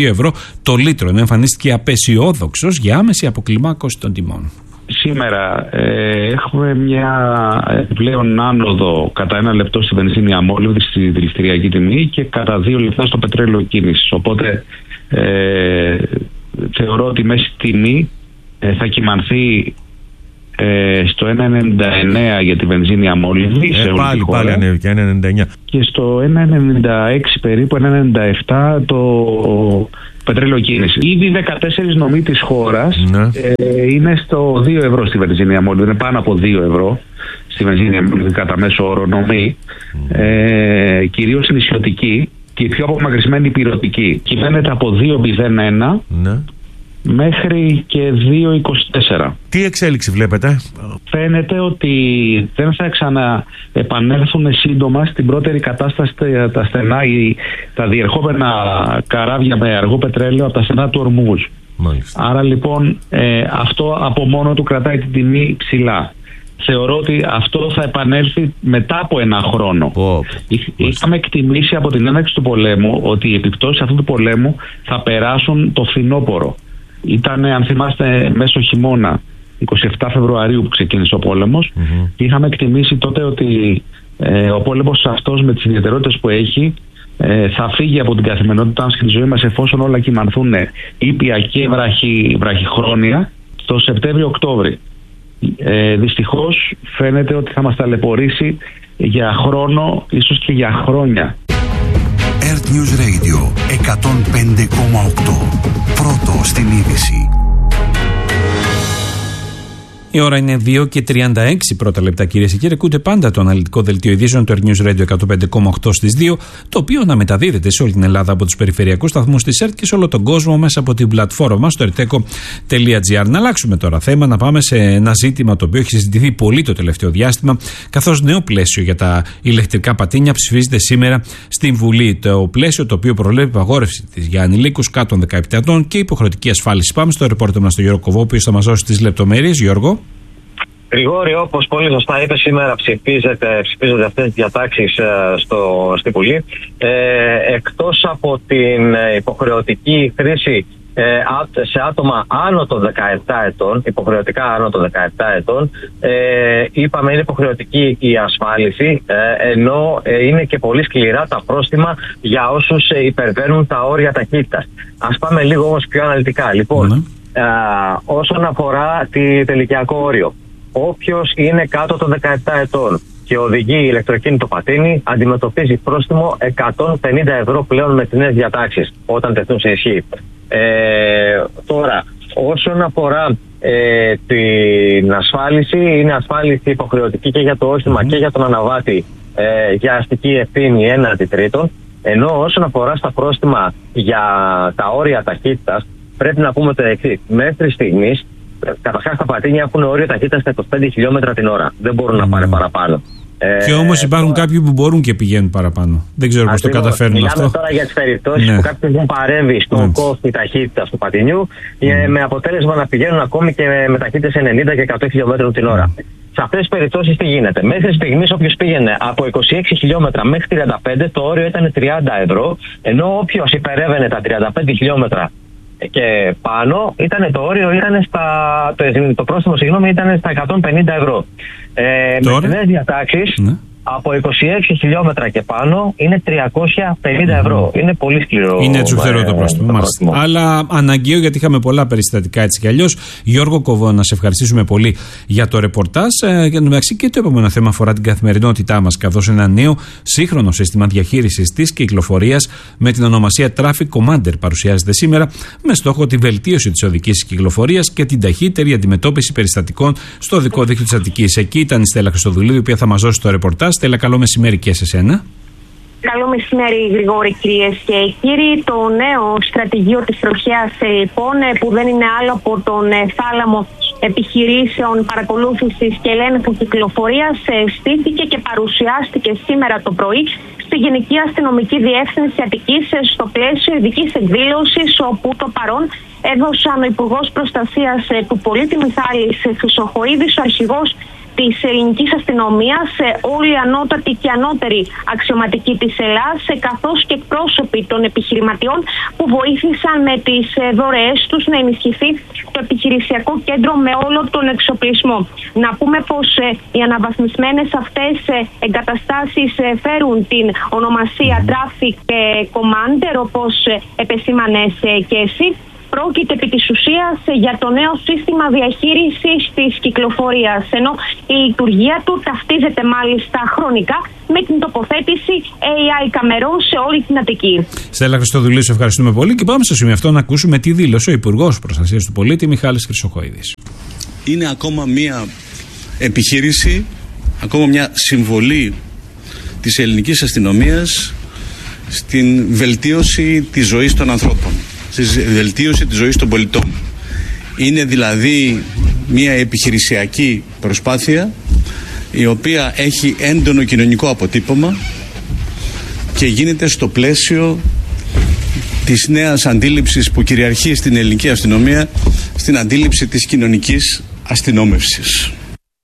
[SPEAKER 1] δύο ευρώ το λίτρο, ενώ εμφανίστηκε απεσιόδοξος για άμεση αποκλιμάκωση των τιμών.
[SPEAKER 12] Σήμερα ε, έχουμε μια επιπλέον άνοδο κατά ένα λεπτό στη βενζίνη αμόλυβδη στη δηληστηριακή τιμή και κατά δύο λεπτά στο πετρέλαιο κίνησης. Οπότε ε, θεωρώ ότι η μέση τιμή ε, θα κυμανθεί ε, στο ένα ενενήντα εννέα για τη βενζίνη αμόλυβδη.
[SPEAKER 13] Ε, σε πάλι, πάλι ανέβηκε, ένα ενενήντα εννέα.
[SPEAKER 12] Και στο ένα ενενήντα έξι περίπου, ένα ενενήντα επτά το πετρέλαιο κίνηση. Ήδη δεκατέσσερις νομοί της χώρας ναι. ε, είναι στο δύο ευρώ στη βενζίνη αμόλυβδη. Είναι πάνω από δύο ευρώ στη βενζίνη αμόλυβδη κατά μέσο όρο νομοί. Mm. Ε, κυρίως νησιωτική και η πιο απομακρυσμένη πυρωτική. Κυμαίνεται από δύο μηδέν ένα ναι. μέχρι και δύο είκοσι τέσσερα.
[SPEAKER 13] Τι εξέλιξη βλέπετε?
[SPEAKER 12] Φαίνεται ότι δεν θα ξαναεπανέλθουν σύντομα στην πρώτερη κατάσταση τα στενά ή τα διερχόμενα καράβια με αργό πετρέλαιο από τα στενά του Ορμούζ. Μάλιστα. Άρα λοιπόν ε, αυτό από μόνο του κρατάει την τιμή ψηλά. Θεωρώ ότι αυτό θα επανέλθει μετά από ένα χρόνο. Oh, Είχαμε εκτιμήσει από την έναρξη του πολέμου ότι οι επιπτώσεις αυτού του πολέμου θα περάσουν το φθινόπωρο. Ήταν, αν θυμάστε, μέσω χειμώνα, εικοστή εβδόμη Φεβρουαρίου που ξεκίνησε ο πόλεμος. Mm-hmm. Είχαμε εκτιμήσει τότε ότι ε, ο πόλεμος αυτός με τις ιδιαιτερότητες που έχει ε, θα φύγει από την καθημερινότητά μας και τη ζωή μας εφόσον όλα κυμανθούν ήπια και βραχυ, βραχυχρόνια το Σεπτέμβριο-Οκτώβρη. Ε, δυστυχώς φαίνεται ότι θα μας ταλαιπωρήσει για χρόνο, ίσως και για χρόνια.
[SPEAKER 3] Earth News Radio εκατόν πέντε κόμμα οκτώ. Πρώτο στην είδηση.
[SPEAKER 1] Η ώρα είναι δύο και τριάντα έξι πρώτα λεπτά, κυρίες και κύριοι. Ακούτε πάντα το αναλυτικό δελτίο ειδήσεων του Earth News Radio εκατόν πέντε κόμμα οκτώ στις δύο, το οποίο να μεταδίδεται σε όλη την Ελλάδα από τους περιφερειακούς σταθμούς της ΕΡΤ και σε όλο τον κόσμο μέσα από την πλατφόρμα μας στο ερτέκο τελεία τζι άρ. Να αλλάξουμε τώρα θέμα, να πάμε σε ένα ζήτημα το οποίο έχει συζητηθεί πολύ το τελευταίο διάστημα, καθώς νέο πλαίσιο για τα ηλεκτρικά πατίνια ψηφίζεται σήμερα στην Βουλή. Το πλαίσιο το οποίο προβλέπει απαγόρευση της για ανηλίκους κάτω των δεκαεπτά ετών και υποχρεωτική ασφάλιση. Πάμε στο ρεπόρτερ μας, τον Γιώργο Κοβό, ο οποίος θα μας δώσει τις λεπτομέρειες. Γιώργο.
[SPEAKER 14] Γρηγόρη, όπως πολύ σωστά είπε, σήμερα ψηφίζεται, ψηφίζονται αυτές τις διατάξεις ε, στο, στη Βουλή. Ε, εκτός από την υποχρεωτική χρήση ε, σε άτομα άνω των δεκαεπτά ετών, υποχρεωτικά άνω των δεκαεπτά ετών, ε, είπαμε είναι υποχρεωτική η ασφάλιση, ε, ενώ ε, είναι και πολύ σκληρά τα πρόστιμα για όσους ε, υπερβαίνουν τα όρια ταχύτητας. Ας πάμε λίγο όμως πιο αναλυτικά. Λοιπόν, mm-hmm. ε, όσον αφορά τη τελικιακό όριο, όποιος είναι κάτω των δεκαεπτά ετών και οδηγεί ηλεκτροκίνητο πατίνι αντιμετωπίζει πρόστιμο εκατόν πενήντα ευρώ πλέον με τις νέες διατάξεις όταν τεθούν σε ισχύ. Ε, τώρα, όσον αφορά ε, την ασφάλιση, είναι ασφάλιση υποχρεωτική και για το όχημα mm. και για τον αναβάτη ε, για αστική ευθύνη έναντι τρίτων, ενώ όσον αφορά στα πρόστιμα για τα όρια ταχύτητας πρέπει να πούμε το εξής. Μέχρι στιγμής καταρχάς τα πατίνια έχουν όριο ταχύτητας στα είκοσι πέντε χιλιόμετρα την ώρα. Δεν μπορούν mm. να πάνε παραπάνω.
[SPEAKER 1] Και όμως υπάρχουν τώρα... κάποιοι που μπορούν και πηγαίνουν παραπάνω. Δεν ξέρω πώς το καταφέρνουν
[SPEAKER 14] Μιλάμε
[SPEAKER 1] αυτό.
[SPEAKER 14] Μιλάμε τώρα για τις περιπτώσεις ναι. που κάποιοι έχουν παρέμβει στον ναι. κόφτη ταχύτητας του πατινιού mm. με αποτέλεσμα να πηγαίνουν ακόμη και με ταχύτητες ενενήντα και εκατό χιλιόμετρα την ώρα. Mm. Σε αυτές τις περιπτώσεις τι γίνεται? Μέχρι στιγμής όποιος πήγαινε από είκοσι έξι χιλιόμετρα μέχρι τριάντα πέντε το όριο ήταν τριάντα ευρώ, ενώ όποιος υπερεύαινε τα τριάντα πέντε χιλιόμετρα και πάνω ήταν το όριο, ήταν στα, το, το πρόστιμο συγγνώμη, ήταν στα εκατόν πενήντα ευρώ. Ε, με τις νέες διατάξεις ναι. από είκοσι έξι χιλιόμετρα και πάνω είναι τριακόσια πενήντα ευρώ. Mm. Είναι πολύ σκληρό.
[SPEAKER 1] Είναι τσουφτερό το πρόστιμο. πρόστιμο. Αλλά αναγκαίο, γιατί είχαμε πολλά περιστατικά έτσι κι αλλιώς. Γιώργο Κοβό, να σε ευχαριστήσουμε πολύ για το ρεπορτάζ. Ε, για το μεταξύ και το επόμενο θέμα αφορά την καθημερινότητά μας, καθώς ένα νέο σύγχρονο σύστημα διαχείρισης της κυκλοφορίας με την ονομασία Traffic Commander παρουσιάζεται σήμερα με στόχο τη βελτίωση της οδικής κυκλοφορίας και την ταχύτερη αντιμετώπιση περιστατικών στο οδικό δίκτυο της Αττικής. Εκεί ήταν η Στέλλα Χριστοδουλίδου, η οποία θα μας δώσει το ρεπορτάζ. Στέλλα, καλό μεσημέρι και σε σένα.
[SPEAKER 15] Καλό μεσημέρι, Γρηγόρη, κυρίες και κύριοι. Το νέο στρατηγείο της τροχιάς, λοιπόν, που δεν είναι άλλο από τον θάλαμο επιχειρήσεων παρακολούθησης και ελέγχου κυκλοφορίας, στήθηκε και παρουσιάστηκε σήμερα το πρωί στη Γενική Αστυνομική Διεύθυνση Αττικής στο πλαίσιο ειδικής εκδήλωσης, όπου το παρόν έδωσαν ο Υπουργός Προστασίας του Πολίτη Μιχάλης Χρυσοχοΐδης, ο αρχηγός της ελληνικής αστυνομίας, όλοι οι ανώτατοι και ανώτεροι αξιωματικοί της Ελλάδας, καθώς και εκπρόσωποι των επιχειρηματιών που βοήθησαν με τις δωρεές τους να ενισχυθεί το επιχειρησιακό κέντρο με όλο τον εξοπλισμό. Να πούμε πως οι αναβαθμισμένες αυτές εγκαταστάσεις φέρουν την ονομασία Traffic Commander, όπως επεσήμανες και εσύ. Πρόκειται επί της ουσίας για το νέο σύστημα διαχείρισης της κυκλοφορίας, ενώ η λειτουργία του ταυτίζεται μάλιστα χρονικά με την τοποθέτηση έι άι καμερών σε όλη την Αττική.
[SPEAKER 1] Στέλλα Χριστοδουλίου, σε ευχαριστούμε πολύ και πάμε στο σημείο αυτό να ακούσουμε τι δήλωσε ο Υπουργός Προστασίας του Πολίτη Μιχάλης Χρυσοχοΐδης.
[SPEAKER 16] Είναι ακόμα μια επιχείρηση, ακόμα μια συμβολή της ελληνικής αστυνομίας στην βελτίωση της ζωής των ανθρώπων, στη βελτίωση της ζωής των πολιτών. Είναι δηλαδή μια επιχειρησιακή προσπάθεια η οποία έχει έντονο κοινωνικό αποτύπωμα και γίνεται στο πλαίσιο της νέας αντίληψης που κυριαρχεί στην ελληνική αστυνομία, στην αντίληψη της κοινωνικής αστυνόμευσης.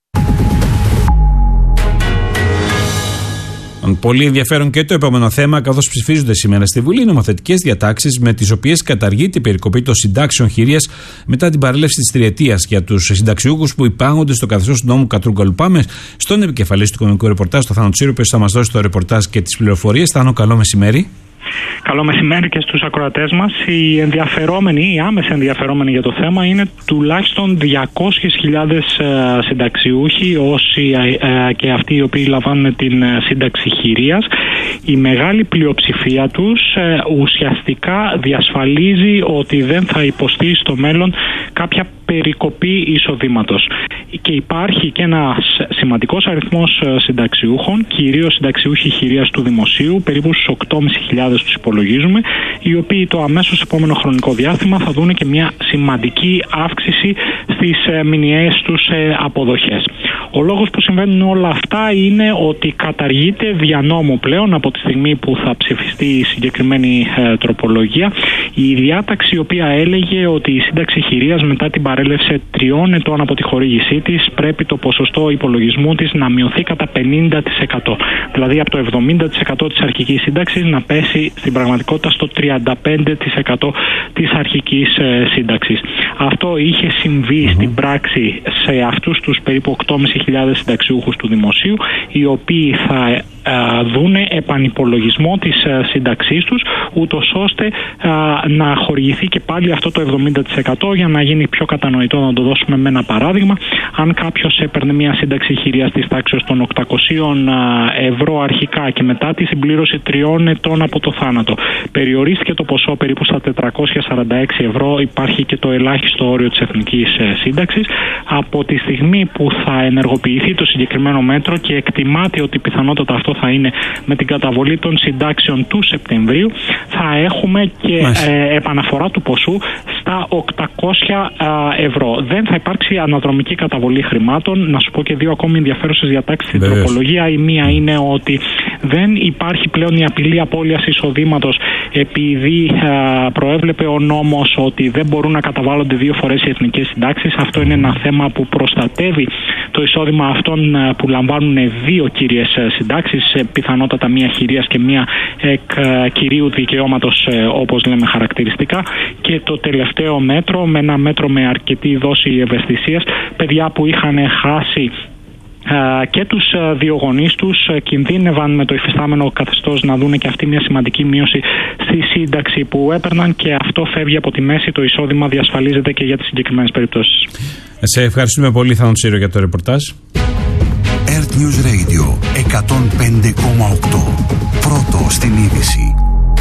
[SPEAKER 1] Πολύ ενδιαφέρον και το επόμενο θέμα, καθώς ψηφίζονται σήμερα στη Βουλή νομοθετικές διατάξεις με τις οποίες καταργείται η περικοπή των συντάξεων χειρίας μετά την παρέλευση της τριετίας για τους συνταξιούχους που υπάγονται στο καθεστώς του νόμου Κατρούγκαλου. Πάμε στον επικεφαλής του οικονομικού ρεπορτάζ, τον Θάνο Τσίρο, που θα μας δώσει το ρεπορτάζ και τις πληροφορίες. Θάνο, καλό μεσημέρι.
[SPEAKER 17] Καλό μεσημέρι και στους ακροατές μας. Οι ενδιαφερόμενοι, οι άμεσα ενδιαφερόμενοι για το θέμα είναι τουλάχιστον διακόσιες χιλιάδες συνταξιούχοι, όσοι και αυτοί οι οποίοι λαμβάνουν την σύνταξη χειρίας. Η μεγάλη πλειοψηφία τους ουσιαστικά διασφαλίζει ότι δεν θα υποστεί στο μέλλον κάποια περικοπή εισοδήματος. Και υπάρχει και ένας σημαντικός αριθμός συνταξιούχων, κυρίως συνταξιούχοι χειρίας του δημοσίου, περίπου στους οκτώ χιλιάδες πεντακόσιους τους υπολογίζουμε, οι οποίοι το αμέσως επόμενο χρονικό διάστημα θα δουν και μια σημαντική αύξηση στις μηνιαίες τους αποδοχές. Ο λόγος που συμβαίνουν όλα αυτά είναι ότι καταργείται δια νόμου πλέον, από τη στιγμή που θα ψηφιστεί η συγκεκριμένη ε, τροπολογία, η διάταξη η οποία έλεγε ότι η σύνταξη χειρίας μετά την παρέλευση τριών ετών από τη χορήγησή της πρέπει το ποσοστό υπολογισμού της να μειωθεί κατά πενήντα τοις εκατό. Δηλαδή από το εβδομήντα τοις εκατό της αρχικής σύνταξης να πέσει στην πραγματικότητα στο τριάντα πέντε τοις εκατό της αρχικής ε, σύνταξης. Αυτό είχε συμβεί mm-hmm. στην πράξη σε αυτούς τους περίπου οκτώ χιλιάδες πεντακόσιους συνταξιούχους του δημοσίου, οι οποίοι θα ε, δούνε επανυπολογισμό της ε, σύνταξής τους, ούτως ώστε ε, να χορηγηθεί και πάλι αυτό το εβδομήντα τοις εκατό. Για να γίνει πιο κατανοητό, να το δώσουμε με ένα παράδειγμα. Αν κάποιος έπαιρνε μια σύνταξη χειρίας της τάξης των οκτακόσια ευρώ αρχικά και μετά τη συμπλήρωση τριών ετών από το θάνατο περιορίστηκε το ποσό περίπου στα τετρακόσια σαράντα έξι ευρώ, υπάρχει και το ελάχιστο όριο της εθνικής σύνταξης. Από τη στιγμή που θα ενεργοποιηθεί το συγκεκριμένο μέτρο και εκτιμάται ότι πιθανότατα αυτό θα είναι με την καταβολή των συντάξεων του Σεπτεμβρίου, θα έχουμε και ε, επαναφορά του ποσού στα οκτακόσια ευρώ. Δεν θα υπάρξει αναδρομική καταβολή χρημάτων. Να σου πω και δύο ακόμη ενδιαφέρουσες διατάξεις στην τροπολογία. Η μία είναι ότι δεν υπάρχει πλέον η απειλή απώλειας εισοδήματος, επειδή α, προέβλεπε ο νόμος ότι δεν μπορούν να καταβάλλονται δύο φορές οι εθνικές συντάξεις. Αυτό είναι ένα θέμα που προστατεύει το εισόδημα αυτών α, που λαμβάνουν δύο κύριες συντάξεις, πιθανότατα μία χειρίας και μία εκ α, κυρίου δικαιώματος, ε, όπως λέμε χαρακτηριστικά. Και το τελευταίο μέτρο, με ένα μέτρο με αρκετή δόση ευαισθησίας, παιδιά που είχαν χάσει και τους δύο γονείς τους, κινδύνευαν με το υφιστάμενο καθεστώς να δουν και αυτή μια σημαντική μείωση στη σύνταξη που έπαιρναν, και αυτό φεύγει από τη μέση, το εισόδημα διασφαλίζεται και για τις συγκεκριμένες περιπτώσεις.
[SPEAKER 1] Σε ευχαριστούμε πολύ, Θάνο Τσίρο, για το ρεπορτάζ.
[SPEAKER 3] Earth News Radio εκατόν πέντε κόμμα οκτώ. Πρώτο στην είδηση.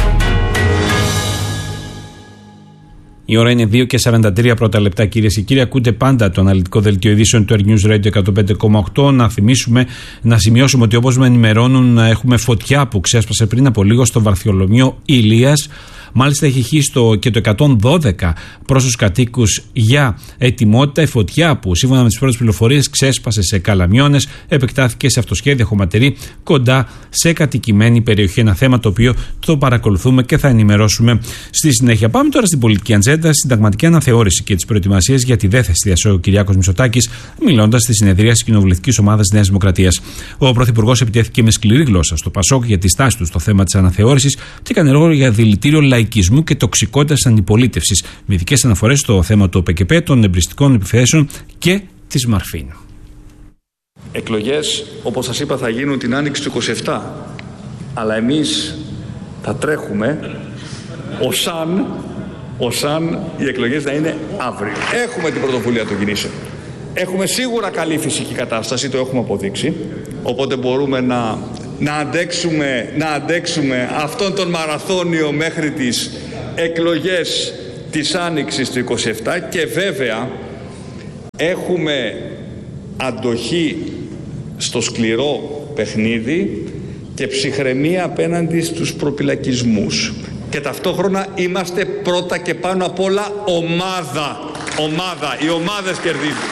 [SPEAKER 1] Η ώρα είναι δύο και σαράντα τρία πρώτα λεπτά, κυρίες και κύριοι. Ακούτε πάντα το αναλυτικό δελτίο ειδήσεων του Earth News Radio εκατόν πέντε κόμμα οκτώ. Να θυμίσουμε, να σημειώσουμε ότι όπως με ενημερώνουν, έχουμε φωτιά που ξέσπασε πριν από λίγο στο Βαρθολομείο Ηλίας. Μάλιστα έχει χύστο και το εκατόν δώδεκα προς τους κατοίκους για ετοιμότητα. Η φωτιά που σύμφωνα με τις πρώτες πληροφορίες ξέσπασε σε Καλαμιώνες, επεκτάθηκε σε αυτοσχέδια χωματερή κοντά σε κατοικημένη περιοχή. Ένα θέμα το οποίο το παρακολουθούμε και θα ενημερώσουμε στη συνέχεια. Πάμε τώρα στην πολιτική ατζέντα, συνταγματική αναθεώρηση και τις προετοιμασίες για τη δεν θέση ο Κυριάκος Μητσοτάκης, μιλώντας στη συνεδρία της κοινοβουλευτικής ομάδας Νέας Δημοκρατίας. Ο Πρωθυπουργός επιτέθηκε με σκληρή γλώσσα στο Πασόκ για τη στάση του στο θέμα της αναθεώρησης και έκανε λόγο για δηλητήριο λαϊκισμού και τοξικότητας αντιπολίτευσης, με ειδικές αναφορές στο θέμα του ΟΠΕΚΕΠΕ, των εμπριστικών επιθέσεων και της Μαρφίν.
[SPEAKER 18] Εκλογές, όπως σας είπα, θα γίνουν την άνοιξη του είκοσι επτά. Αλλά εμείς θα τρέχουμε ως αν, ως αν οι εκλογές να είναι αύριο. Έχουμε την πρωτοβουλία των κινήσεων. Έχουμε σίγουρα καλή φυσική κατάσταση, το έχουμε αποδείξει. Οπότε μπορούμε να, να, αντέξουμε, να αντέξουμε αυτόν τον μαραθώνιο μέχρι τις εκλογές της άνοιξης του είκοσι επτά και βέβαια έχουμε αντοχή στο σκληρό παιχνίδι και ψυχραιμία απέναντι στους προπυλακισμούς. Και ταυτόχρονα είμαστε πρώτα και πάνω απ' όλα ομάδα. Ομάδα. Οι ομάδες κερδίζουν.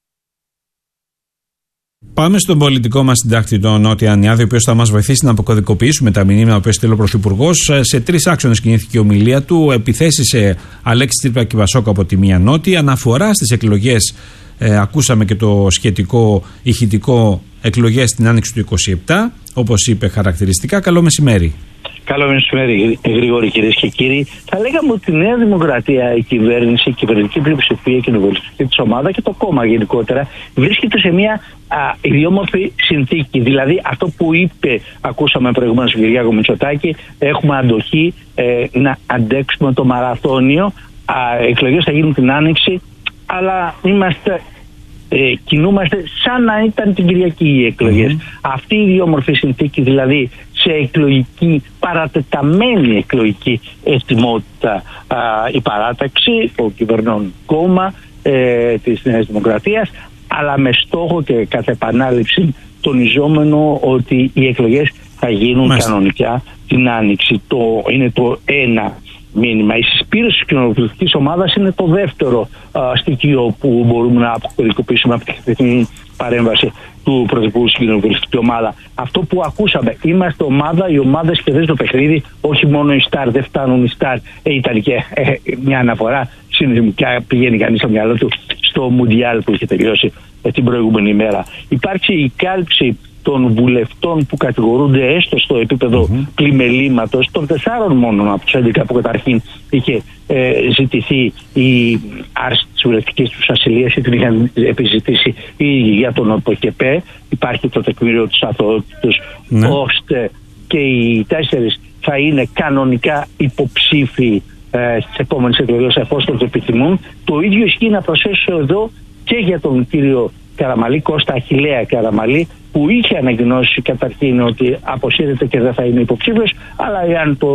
[SPEAKER 1] Πάμε στον πολιτικό μας συντάκτη, τον Νότια Ανιάδη, ο οποίος θα μας βοηθήσει να αποκωδικοποιήσουμε τα μηνύματα που έστειλε ο Πρωθυπουργός. Σε τρεις άξονες κινήθηκε η ομιλία του. Επιθέσεις σε Αλέξη Τσίπρα και Πασόκ από τη μία Νότια. Αναφορά στις εκλογές. Ε, ακούσαμε και το σχετικό ηχητικό εκλογές στην άνοιξη του είκοσι επτά, όπως είπε χαρακτηριστικά. Καλό μεσημέρι.
[SPEAKER 19] Καλό μεσημέρι, Γρηγόρη, κυρίες και κύριοι. Θα λέγαμε ότι η Νέα Δημοκρατία, η κυβέρνηση, η κυβερνητική πλειοψηφία, η κοινοβουλευτική της ομάδα και το κόμμα γενικότερα βρίσκεται σε μια α, ιδιόμορφη συνθήκη. Δηλαδή, αυτό που είπε, ακούσαμε προηγουμένως τον Κυριάκο Μητσοτάκη, έχουμε αντοχή ε, να αντέξουμε το μαραθώνιο. Εκλογές θα γίνουν την άνοιξη, αλλά είμαστε. Ε, κινούμαστε σαν να ήταν την Κυριακή οι εκλογές. Mm-hmm. Αυτή η ιδιόμορφη συνθήκη, δηλαδή σε εκλογική, παρατεταμένη εκλογική ετοιμότητα, α, η παράταξη, το κυβερνών κόμμα ε, της Νέας Δημοκρατίας, αλλά με στόχο και κατ' επανάληψη τονιζόμενο ότι οι εκλογές θα γίνουν Μάλιστα. κανονικά την άνοιξη. Το, είναι το ένα μήνυμα. Η συσπήρωση της κοινοβουλευτικής ομάδας είναι το δεύτερο α, στοιχείο που μπορούμε να αποκωδικοποιήσουμε από τη χθεσινή παρέμβαση του Πρωθυπουργού στην κοινοβουλευτική ομάδα. Αυτό που ακούσαμε, είμαστε ομάδα, οι ομάδες κερδίζουν το παιχνίδι, όχι μόνο οι Σταρ, δεν φτάνουν οι Σταρ. Ε, ήταν και ε, μια αναφορά συνειδημικά, πηγαίνει κανείς στο μυαλό του στο Μουντιάλ που είχε τελειώσει ε, την προηγούμενη ημέρα. Υπάρχει η κάλυψη των βουλευτών που κατηγορούνται έστω στο επίπεδο mm-hmm. πλημελήματος, των τεσσάρων μόνον από τους έντεκα που καταρχήν είχε ε, ζητηθεί η άρση της βουλευτικής τους ασυλίας ή την είχαν επιζητήσει ή για τον ΟΠΕΚΕΠΕ. Υπάρχει το τεκμήριο της αθωότητας mm-hmm. ώστε και οι τέσσερις θα είναι κανονικά υποψήφοι ε, στις επόμενες εκλογές εφόσον το επιθυμούν. Το ίδιο ισχύει να προσθέσω εδώ και για τον κύριο Καραμαλή, Κώστα Αχιλλέα Καραμαλή, που είχε ανακοινώσει καταρχήν ότι αποσύρεται και δεν θα είναι υποψήφιος, αλλά εάν το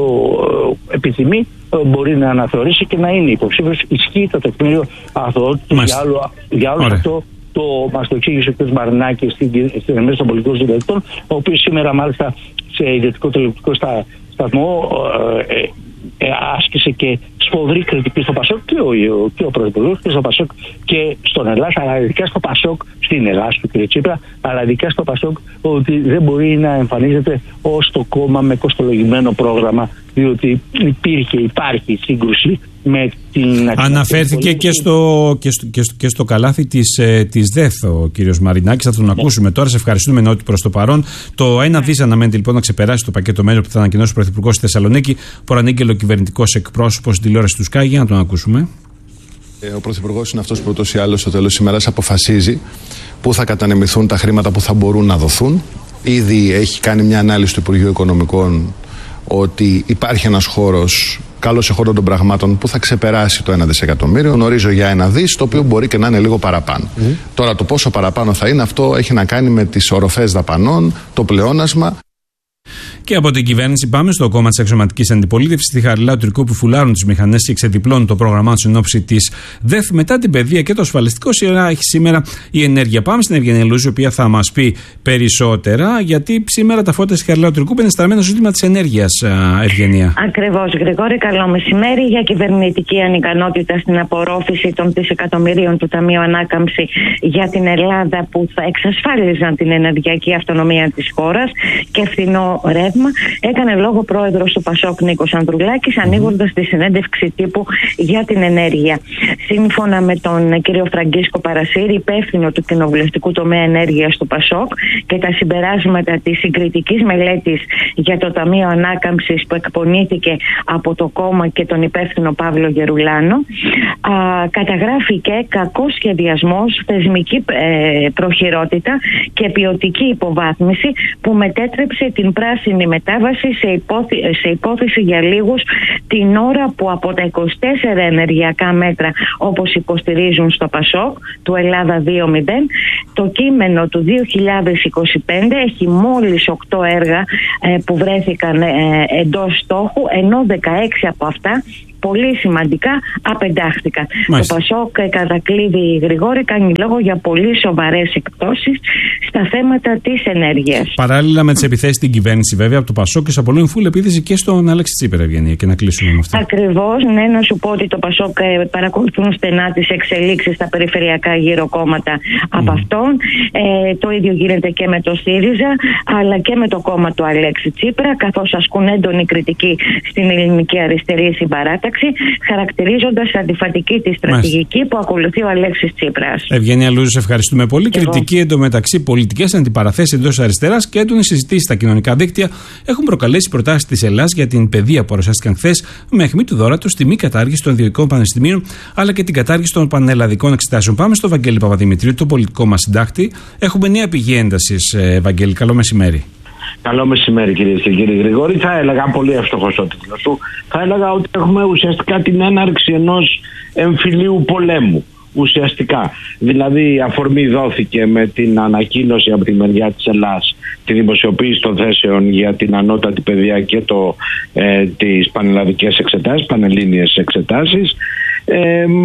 [SPEAKER 19] ε, επιθυμεί ε, μπορεί να αναθεωρήσει και να είναι υποψήφιος. Ισχύει το τεκμήριο αθωότητας. Για άλλο, για άλλο αυτό το μας το εξήγησε ο κ. Μαρινάκης στην, στην εμείς των πολιτικών συντελεστών, ο οποίος σήμερα μάλιστα σε ιδιωτικό τηλεοπτικό στα, σταθμό ε, ε, ε, άσκησε και σφοδρή κριτική στο Πασόκ και ο, και ο Πρωθυπουργός και στο Πασόκ και στον Ελλάς, αλλά ειδικά στο Πασόκ, στην Ελλάς του κ. Τσίπρα, αλλά ειδικά στο Πασόκ, ότι δεν μπορεί να εμφανίζεται ως το κόμμα με κοστολογημένο πρόγραμμα, διότι υπήρχε, υπάρχει σύγκρουση με την...
[SPEAKER 1] Αναφέρθηκε και στο, και, στο, και, στο, και στο καλάθι της, ε, της ΔΕΘ ο κύριος Μαρινάκης, θα τον ακούσουμε τώρα. Σε ευχαριστούμε Νότι προς το παρόν. Το ένα δις αναμένεται λοιπόν να ξεπεράσει το πακέτο μέτρων που θα ανακοινώσει ο Πρωθυπουργός στη Θεσσαλονίκη. Προανήγγειλε ο κυβερνητικός εκπρόσωπος στην τηλεόραση του Sky. Για να τον ακούσουμε.
[SPEAKER 20] Ε, ο Πρωθυπουργός είναι αυτός που ούτως ή άλλως στο τέλος της ημέρας αποφασίζει πού θα κατανεμηθούν τα χρήματα που θα μπορούν να δοθούν. Ήδη έχει κάνει μια ανάλυση του Υπουργείου Οικονομικών ότι υπάρχει ένας χώρος καλώς εχόντων των πραγμάτων που θα ξεπεράσει το ένα δισεκατομμύριο. Γνωρίζω για ένα δις, το οποίο μπορεί και να είναι λίγο παραπάνω. Mm. Τώρα το πόσο παραπάνω θα είναι, αυτό έχει να κάνει με τις οροφές δαπανών, το πλεόνασμα.
[SPEAKER 1] Και από την κυβέρνηση πάμε στο κόμμα της αξιωματικής αντιπολίτευσης, στη Χαριλάου Τρικού, που φουλάρουν τις μηχανές και ξεδιπλώνουν το πρόγραμμά τους εν ώψη της ΔΕΘ. Μετά την παιδεία και το ασφαλιστικό, σειρά έχει σήμερα η ενέργεια. Πάμε στην Ευγενία Λούζη, η οποία θα μας πει περισσότερα, γιατί σήμερα τα φώτα της Χαριλάου Τρικού είναι στραμμένα στο ζήτημα της ενέργειας, Ευγενία.
[SPEAKER 21] Ακριβώς, Γρηγόρη, καλό μεσημέρι. Για κυβερνητική ανικανότητα στην απορρόφηση των δισεκατομμυρίων του Ταμείου Ανάκαμψη για την Ελλάδα, που θα εξασφάλιζαν την ενεργειακή αυτονομία της χώρας και φθηνό ρεύμα, έκανε λόγο πρόεδρος του Πασόκ Νίκος Ανδρουλάκης, ανοίγοντας τη συνέντευξη τύπου για την ενέργεια. Σύμφωνα με τον κύριο Φραγκίσκο Παρασύρη, υπεύθυνο του κοινοβουλευτικού τομέα ενέργειας του Πασόκ, και τα συμπεράσματα της συγκριτικής μελέτης για το Ταμείο Ανάκαμψης που εκπονήθηκε από το κόμμα και τον υπεύθυνο Παύλο Γερουλάνο, α, καταγράφει και κακός σχεδιασμός, θεσμική ε, προχειρότητα και ποιοτική υποβάθμιση που μετέτρεψε την πράσινη μετάβαση σε, υπόθη, σε υπόθεση για λίγους, την ώρα που από τα είκοσι τέσσερα ενεργειακά μέτρα, όπως υποστηρίζουν στο Πασόκ, του Ελλάδα δύο μηδέν, το κείμενο του δύο χιλιάδες είκοσι πέντε έχει μόλις οκτώ έργα ε, που βρέθηκαν ε, εντός στόχου, ενώ δεκαέξι από αυτά, πολύ σημαντικά, απεντάχθηκαν. Μάλιστα. Το Πασόκ, κατακλείδη, Γρηγόρη, κάνει λόγο για πολύ σοβαρές εκπτώσεις στα θέματα της ενέργειας.
[SPEAKER 1] Παράλληλα με τις επιθέσεις στην κυβέρνηση, βέβαια, από το Πασόκ, και σε απολύτω φούλη επίθεση και στον Αλέξη Τσίπρα, Ευγενία, και να κλείσουμε με αυτό.
[SPEAKER 21] Ακριβώς, ναι, να σου πω ότι το Πασόκ παρακολουθούν στενά τις εξελίξεις στα περιφερειακά γύρω κόμματα mm. από αυτόν. Ε, το ίδιο γίνεται και με το ΣΥΡΙΖΑ, αλλά και με το κόμμα του Αλέξη Τσίπρα, καθώς ασκούν έντονη κριτική στην ελληνική αριστερή συμπαράταξη, χαρακτηρίζοντας αντιφατική τη στρατηγική Μάλιστα. που ακολουθεί ο Αλέξης Τσίπρας.
[SPEAKER 1] Ευγενία Λούζη, σε ευχαριστούμε πολύ. Εγώ. Κριτική εντωμεταξύ, πολιτικές αντιπαραθέσεις εντός αριστεράς και έντονες συζητήσεις στα κοινωνικά δίκτυα έχουν προκαλέσει προτάσεις της Ελλάδας για την παιδεία που παρουσιάστηκαν χθες, με αιχμή του δώρατος τη μη κατάργηση των ιδιωτικών πανεπιστημίων, αλλά και την κατάργηση των πανελλαδικών εξετάσεων. Πάμε στο Βαγγέλη Παπαδημητρίου, το πολιτικό μας συντάκτη. Έχουμε νέα πηγή έντασης, Βαγγέλη. Καλό μεσημέρι.
[SPEAKER 22] Καλό μεσημέρι, κυρίες και κύριοι. Γρηγόρη, θα έλεγα, πολύ εύστοχος ο τίτλος του, θα έλεγα ότι έχουμε ουσιαστικά την έναρξη ενός εμφυλίου πολέμου. Ουσιαστικά. Δηλαδή, η αφορμή δόθηκε με την ανακοίνωση από τη μεριά της Ελλάδας, τη δημοσιοποίηση των θέσεων για την ανώτατη παιδεία και το, ε, τις πανελλαδικές εξετάσεις, πανελλήνιες εξετάσεις. Ε, ε,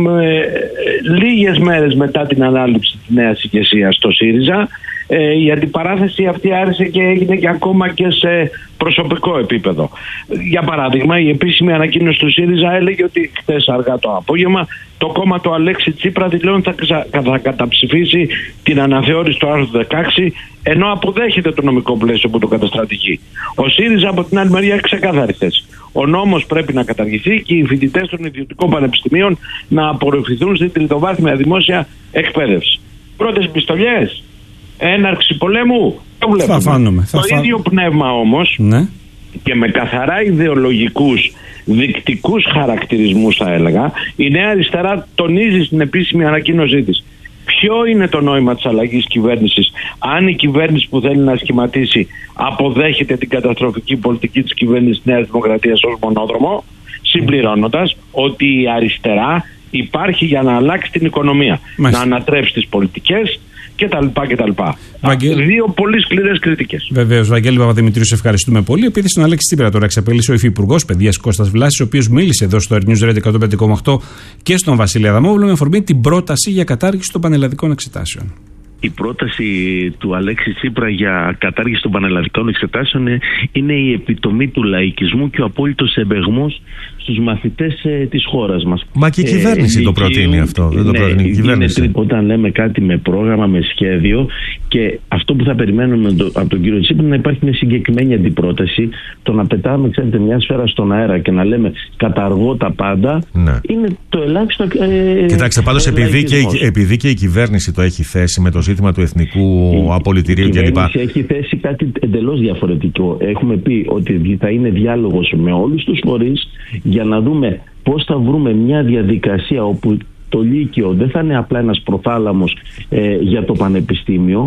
[SPEAKER 22] λίγες μέρες μετά την ανάληψη της νέας ηγεσίας στο ΣΥΡΙΖΑ, ε, η αντιπαράθεση αυτή άρχισε και έγινε και ακόμα και σε προσωπικό επίπεδο. Για παράδειγμα, η επίσημη ανακοίνωση του ΣΥΡΙΖΑ έλεγε ότι χθες αργά το απόγευμα το κόμμα του Αλέξη Τσίπρα δηλώνει ότι θα, θα καταψηφίσει την αναθεώρηση του άρθρου δεκαέξι, ενώ αποδέχεται το νομικό πλαίσιο που το καταστρατηγεί. Ο ΣΥΡΙΖΑ από την άλλη μεριά έχει ξεκάθαρη θέση. Ο νόμος πρέπει να καταργηθεί και οι φοιτητές των ιδιωτικών πανεπιστημίων να απορροφηθούν στην τριτοβάθμια δημόσια εκπαίδευση. Πρώτες επιστολές, έναρξη πολέμου, το βλέπουμε.
[SPEAKER 1] Θα φάνουμε, θα
[SPEAKER 22] το
[SPEAKER 1] φά...
[SPEAKER 22] ίδιο πνεύμα όμως, ναι, και με καθαρά ιδεολογικούς, δεικτικούς χαρακτηρισμούς, θα έλεγα, η Νέα Αριστερά τονίζει στην επίσημη ανακοίνωσή της ποιο είναι το νόημα της αλλαγής κυβέρνησης, αν η κυβέρνηση που θέλει να σχηματίσει αποδέχεται την καταστροφική πολιτική της κυβέρνησης Νέας Δημοκρατίας ως μονόδρομο, συμπληρώνοντας ότι η αριστερά υπάρχει για να αλλάξει την οικονομία, Μάλιστα. να ανατρέψει τις πολιτικές κτλ. κτλ. Βαγγέλη... Δύο πολύ σκληρές κριτικές.
[SPEAKER 1] Βεβαίως, Βαγγέλη Παπαδημητρίου, σε ευχαριστούμε πολύ. Επειδή στον Αλέξη Τσίπρα τώρα εξαπέλυσε ο υφυπουργός παιδείας Κώστας Βλάσης, ο οποίος μίλησε εδώ στο News Radio εκατόν πέντε κόμμα οκτώ και στον Βασίλη Αδαμόπουλο με αφορμή την πρόταση για κατάργηση των πανελλαδικών εξετάσεων.
[SPEAKER 23] Η πρόταση του Αλέξη Τσίπρα για κατάργηση των πανελλαδικών εξετάσεων είναι η επιτομή του λαϊκισμού και ο απόλυτος εμπεγμός στους μαθητές ε, της χώρας μας.
[SPEAKER 13] Μα και η κυβέρνηση ε, το προτείνει ε, αυτό. Δεν ναι, το προτείνει η κυβέρνηση. Είναι, όταν λέμε κάτι με πρόγραμμα, με σχέδιο, και αυτό που θα περιμένουμε το, από τον κύριο Τσίπρα, να υπάρχει μια συγκεκριμένη αντιπρόταση. Το να πετάμε, ξέρετε, μια σφαίρα στον αέρα και να λέμε καταργώ τα πάντα, ναι, είναι το ελάχιστο. Ε, Κοιτάξτε, πάντως επειδή, επειδή και η κυβέρνηση το έχει θέσει με το ζήτημα του εθνικού η, απολυτηρίου κλπ. Η
[SPEAKER 23] κυβέρνηση έχει θέσει κάτι εντελώς διαφορετικό. Έχουμε πει ότι θα είναι διάλογος με όλους τους φορείς για να δούμε πώς θα βρούμε μια διαδικασία όπου το Λύκειο δεν θα είναι απλά ένας προθάλαμος ε, για το πανεπιστήμιο.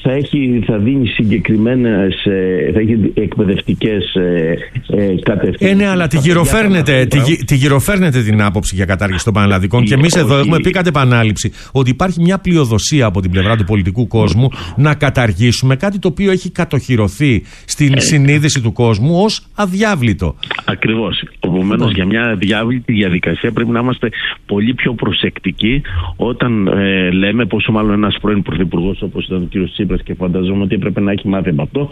[SPEAKER 23] θα, έχει, θα δίνει συγκεκριμένες, θα έχει εκπαιδευτικές ε, κατευθύνσεις.
[SPEAKER 2] Ε, ναι, αλλά τη γυροφέρνετε, τη, τη γυροφέρνετε την άποψη για κατάργηση των πανελλαδικών και εμείς εδώ έχουμε πει κατ' επανάληψη ότι υπάρχει μια πλειοδοσία από την πλευρά του πολιτικού κόσμου να καταργήσουμε κάτι το οποίο έχει κατοχυρωθεί στην ε, συνείδηση του κόσμου ως αδιάβλητο.
[SPEAKER 23] Ακριβώς. Επομένως, για μια αδιάβλητη διαδικασία πρέπει να είμαστε πολύ πιο προσεκτικοί όταν ε, λέμε, πόσο μάλλον ένας πρώην πρωθυπουργός όπως ήταν ο κ. Τσίπρας, και φανταζόμαι ότι έπρεπε να έχει μάθει από αυτό.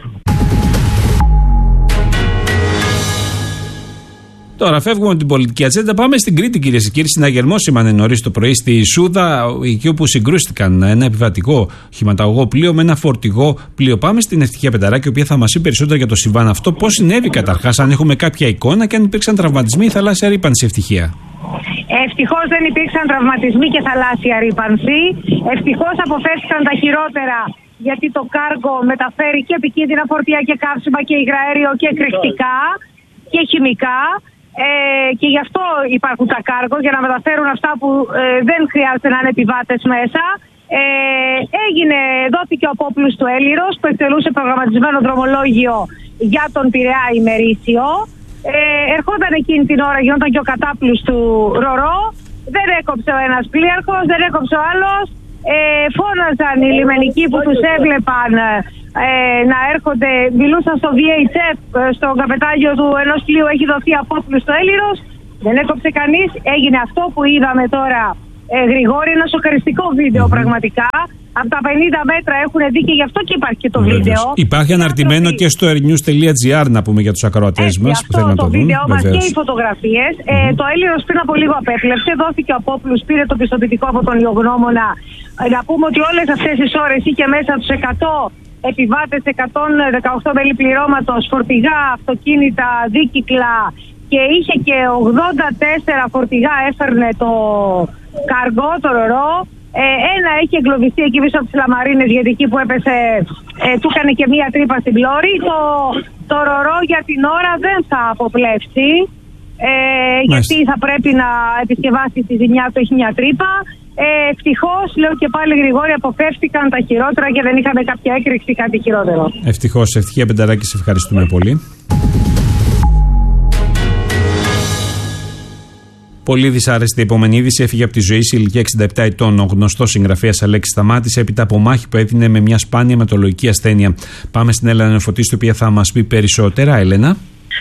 [SPEAKER 1] Τώρα φεύγουμε από την πολιτική ατζέντα. Πάμε στην Κρήτη, κυρίες και κύριοι. Συναγερμό σήμανε νωρίς το πρωί στη Σούδα, εκεί όπου συγκρούστηκαν ένα επιβατικό χηματαγωγό πλοίο με ένα φορτηγό πλοίο. Πάμε στην Ευτυχία Πενταράκη, η οποία θα μας πει περισσότερα για το συμβάν αυτό. Πώς συνέβη καταρχάς, αν έχουμε κάποια εικόνα και αν υπήρξαν τραυματισμοί ή θαλάσσια ρύπανση. Ευτυχία.
[SPEAKER 4] Ευτυχώς δεν υπήρξαν τραυματισμοί και θαλάσσια ρύπανση. Ευτυχώς αποφεύθηκαν τα χειρότερα, γιατί το κάργο μεταφέρει και επικίνδυνα φορτία και καύσιμα και υγραέριο και εκρηκτικά και χημικά. Ε, και γι' αυτό υπάρχουν τα κάργο, για να μεταφέρουν αυτά που ε, δεν χρειάζεται να είναι επιβάτες μέσα. Ε, έγινε, δόθηκε ο απόπλους του Έλυρος που εκτελούσε προγραμματισμένο δρομολόγιο για τον Πειραιά ημερήσιο. Ε, ερχόταν εκείνη την ώρα, γινόταν και ο κατάπλους του Ρορό. Δεν έκοψε ο ένας πλοίαρχος, δεν έκοψε ο άλλος. Ε, φώναζαν οι λιμενικοί που τους έβλεπαν ε, να έρχονται, μιλούσαν στο βι έιτς εφ, στον καπετάνιο του ενός πλοίου έχει δοθεί απόπλους στο Έλυρος. Δεν έκοψε κανείς. Έγινε αυτό που είδαμε τώρα, ε, Γρηγόρη, ένα σοκαριστικό βίντεο πραγματικά. Από τα πενήντα μέτρα έχουν δει και γι' αυτό και υπάρχει και το Βεβαίως. βίντεο.
[SPEAKER 1] Υπάρχει αναρτημένο και στο airnews τελεία gr, να πούμε, για τους ακροατές μας που θέλουν να το, το δουν. Το βίντεο μας και οι φωτογραφίες.
[SPEAKER 4] Mm-hmm. Ε, το Έλυρος πριν από λίγο απέπλεψε, δόθηκε ο απόπλους, πήρε το πιστοποιητικό από τον Ιωγνώμονα. Ε, να πούμε ότι όλες αυτές τις ώρες είχε μέσα τους εκατό επιβάτες, εκατόν δεκαοκτώ μέλη πληρώματος, φορτηγά, αυτοκίνητα, δίκυκλα, και είχε και ογδόντα τέσσερα φορτηγά έφερνε το καργκό, το Ρορό. Ε, ένα έχει εγκλωβιστεί εκεί πίσω από τις Λαμαρίνες, γιατί εκεί που έπεσε ε, του έκανε και μία τρύπα στην πλώρη. Το, το Ρορό για την ώρα δεν θα αποπλέψει, ε, γιατί θα πρέπει να επισκευάσει τη ζημιά του, έχει μία τρύπα. Ε, ευτυχώς, λέω και πάλι Γρηγόρη, αποφεύτηκαν τα χειρότερα και δεν είχαμε κάποια έκρηξη, κάτι χειρότερο.
[SPEAKER 1] Ευτυχώς. Ευτυχία Πενταράκη, σε ευχαριστούμε πολύ. Πολύ δυσάρεστη η επόμενη είδηση. Έφυγε από τη ζωή σε ηλικία εξήντα επτά ετών ο γνωστός συγγραφέας Αλέξης Σταμάτης, έπειτα από μάχη που έδινε με μια σπάνια αιματολογική ασθένεια. Πάμε στην Έλενα Νεοφωτίστη, η οποία θα μας πει περισσότερα. Έλενα.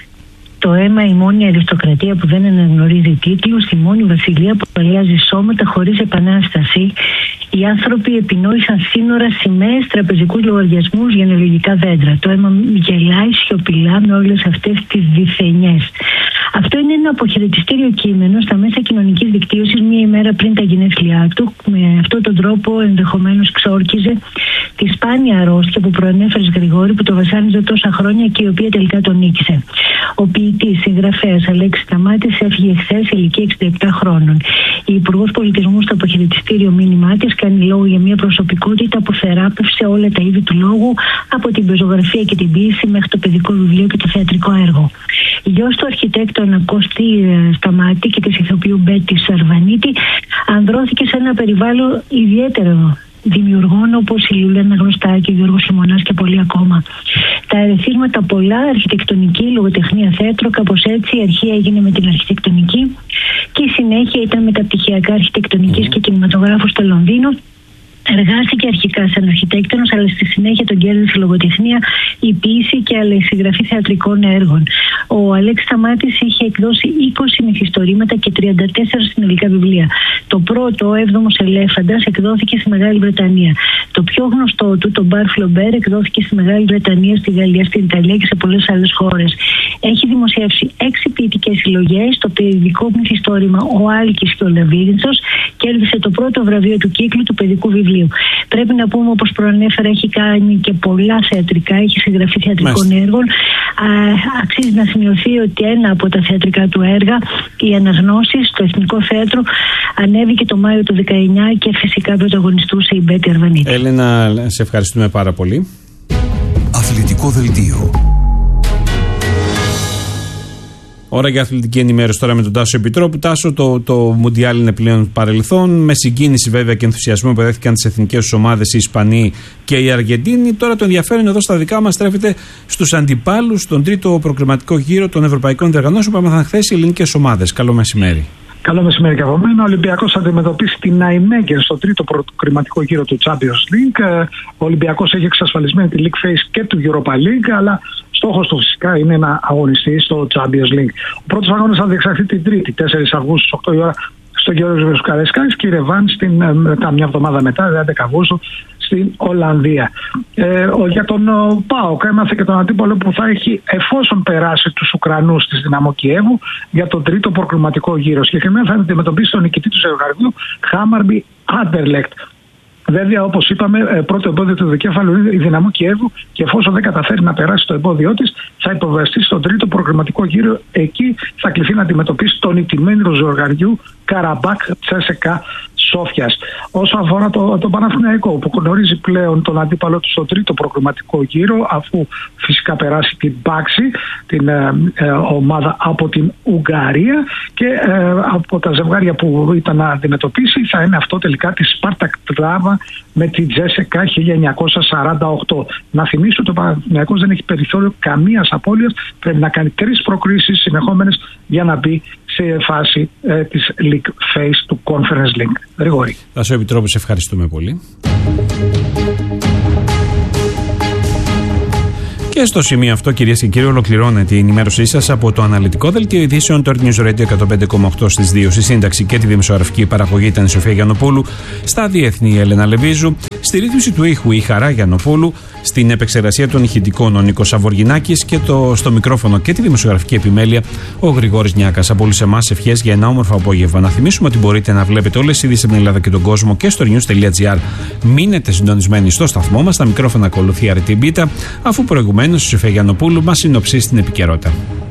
[SPEAKER 5] Το αίμα, η μόνη αριστοκρατία που δεν αναγνωρίζει τίτλους, η μόνη βασιλεία που αλλάζει σώματα χωρίς επανάσταση. Οι άνθρωποι επινόησαν σύνορα, σημαίες, τραπεζικούς λογαριασμούς, γενεολογικά δέντρα. Το αίμα γελάει σιωπηλά με όλες αυτές τις διθενιές. Αυτό είναι ένα αποχαιρετιστήριο κείμενο στα μέσα κοινωνικής δικτύωσης μία ημέρα πριν τα γενέθλιά του. Με αυτόν τον τρόπο ενδεχομένως ξόρκιζε τη σπάνια αρρώστια που προανέφερες, Γρηγόρη, που το βασάνιζε τόσα χρόνια και η οποία τελικά τον νίκησε. Ο ποιητής, συγγραφέας Αλέξης Σταμάτης έφυγε χθες σε ηλικία εξήντα επτά χρόνων. Η Υπουργός Πολιτισμού στο αποχαιρετιστήριο μήνυμά της κάνει λόγο για μια προσωπικότητα που θεράπευσε όλα τα είδη του λόγου, από την πεζογραφία και την ποίηση μέχρι το παιδικό βιβλίο και το θεατρικό έργο. Γιος του αρχιτέκτονα Κώστη Σταμάτη και της ηθοποιού Μπέτη Σαρβανίτη, ανδρώθηκε σε ένα περιβάλλον ιδιαίτερο δημιουργών όπως η Λουλένα Γνωστάκη, ο Γιώργος Σιμωνάς και πολλοί ακόμα. Τα ερεθίσματα πολλά, αρχιτεκτονική, λογοτεχνία, θέατρο, κάπως έτσι η αρχή έγινε με την αρχιτεκτονική και η συνέχεια ήταν μεταπτυχιακά αρχιτεκτονικής και κινηματογράφου στο Λονδίνο. Εργάστηκε αρχικά σαν αρχιτέκτονος, αλλά στη συνέχεια τον κέρδισε η λογοτεχνία, η ποίηση και αλλά η συγγραφή θεατρικών έργων. Ο Αλέξης Σταμάτης είχε εκδώσει είκοσι μυθιστορήματα και τριάντα τέσσερα συνολικά βιβλία. Το πρώτο, ο έβδομος Ελέφαντας, εκδόθηκε στη Μεγάλη Βρετανία. Το πιο γνωστό του, το Μπαρ Φλομπέρ, εκδόθηκε στη Μεγάλη Βρετανία, στη Γαλλία, στην Ιταλία και σε πολλές άλλες χώρες. Έχει δημοσιεύσει έξι ποιητικές συλλογές. Το παιδικό μυθιστόρημα Ο Άλκης και ο Λαβύρινθος κέρδισε το πρώτο βραβείο του κύκλου του παιδικού βιβλίου. Πρέπει να πούμε, όπως προανέφερα, έχει κάνει και πολλά θεατρικά, έχει συγγραφεί θεατρικών Μάλιστα. έργων. Α, αξίζει να σημειωθεί ότι ένα από τα θεατρικά του έργα, οι Αναγνώσεις, στο Εθνικό Θέατρο, ανέβηκε το Μάιο του δεκαεννιά και φυσικά πρωταγωνιστούσε η Μπέτη Αρβανίτη.
[SPEAKER 1] Έλενα, σε ευχαριστούμε πάρα πολύ.
[SPEAKER 3] Αθλητικό δελτίο.
[SPEAKER 1] Ώρα για αθλητική ενημέρωση τώρα με τον Τάσο Επιτρόπου. Τάσο, το, το Μουντιάλ είναι πλέον παρελθόν. Με συγκίνηση βέβαια και ενθουσιασμό που δέχτηκαν τις εθνικές τους ομάδες οι Ισπανοί και οι Αργεντίνοι. Τώρα το ενδιαφέρον εδώ στα δικά μας στρέφεται στους αντιπάλους στον τρίτο προκριματικό γύρο των ευρωπαϊκών διοργανώσεων που έμαθαν χθες οι ελληνικές ομάδες. Καλό μεσημέρι.
[SPEAKER 6] Καλό μεσημέρι και από μένα. Ο Ολυμπιακός θα αντιμετωπίσει την Ναϊμέγκερ στο τρίτο προκριματικό γύρο του Champions League. Ο Ολυμπιακός έχει εξασφαλισμένη τη League Phase και του Europa League, αλλά στόχος του φυσικά είναι να αγωνιστεί στο Champions League. Ο πρώτος αγώνας θα διεξαχθεί την Τρίτη, τέσσερις Αυγούστου, στις οκτώ η ώρα, στο Γεώργιος Βουκαρεσκάκης και η Ρεβάνς μετά, μια εβδομάδα μετά, έντεκα Αυγούστου, στην Ολλανδία. Ε, για τον ΠΑΟΚ έμαθε και τον αντίπαλο που θα έχει, εφόσον περάσει τους Ουκρανούς της Δυναμό Κιέβου, για τον τρίτο προκριματικό γύρο. Συγκεκριμένα θα αντιμετωπίσει τον νικητή του ζευγαριού Χάμαρμπι Άντερλεκτ. Βέβαια, όπως είπαμε, πρώτο εμπόδιο του δικέφαλου είναι η Δυναμό Κιέβου και εφόσον δεν καταφέρει να περάσει το εμπόδιό της, θα υποβαστεί στον τρίτο προκριματικό γύρο. Εκεί θα κληθεί να αντιμετωπίσει τον ηττημένο ζευγαριού Καραμπάκ Τσέσεκα Σόφιας. Όσο αφορά το, το Παναθηναϊκό, που γνωρίζει πλέον τον αντίπαλο του στο τρίτο προκριματικό γύρο, αφού φυσικά περάσει την Πάξη, την ε, ε, ομάδα από την Ουγγαρία, και ε, από τα ζευγάρια που ήταν να αντιμετωπίσει θα είναι αυτό τελικά τη Σπάρτακ Τράβα με την Τζέσεκα χίλια εννιακόσια σαράντα οκτώ. Να θυμίσω ότι ο Παναθηναϊκός δεν έχει περιθώριο καμίας απώλειας. Πρέπει να κάνει τρεις προκρίσεις συνεχόμενες για να μπει σε φάση ε, της League Phase του Conference League. Γρηγόρη.
[SPEAKER 1] Τάσο Επιτρόπου, σε ευχαριστούμε πολύ. Και στο σημείο αυτό, κυρίες και κύριοι, ολοκληρώνεται η ενημέρωσή σας από το αναλυτικό δελτίο ειδήσεων του Earth News Radio εκατόν πέντε κόμμα οκτώ στις δύο. Στη σύνταξη και τη δημοσιογραφική παραγωγή ήταν η Σοφία Γιαννοπούλου. Στα διεθνή, η Έλενα Λεβίζου. Στη ρύθμιση του ήχου, η Χαρά Γιαννοπούλου. Στην επεξεργασία των ηχητικών, ο Νίκος Σαβοργινάκης. Και το, στο μικρόφωνο και τη δημοσιογραφική επιμέλεια, ο Γρηγόρης Νιάκας. Από όλους εμάς, ευχές για ένα όμορφο απόγευμα. Να θυμίσουμε ότι μπορείτε να βλέπετε όλες τις ειδήσεις από την Ελλάδα και τον κόσμο και στο news τελεία gr. Μείνετε συντονισμένοι στο σταθμό μας. Στα μικρόφωνα ακολουθεί Αρετή Μπίτα, αφού προηγουμένως η Σοφία Γιαννοπούλου μας συνοψίσει την επικαιρότητα.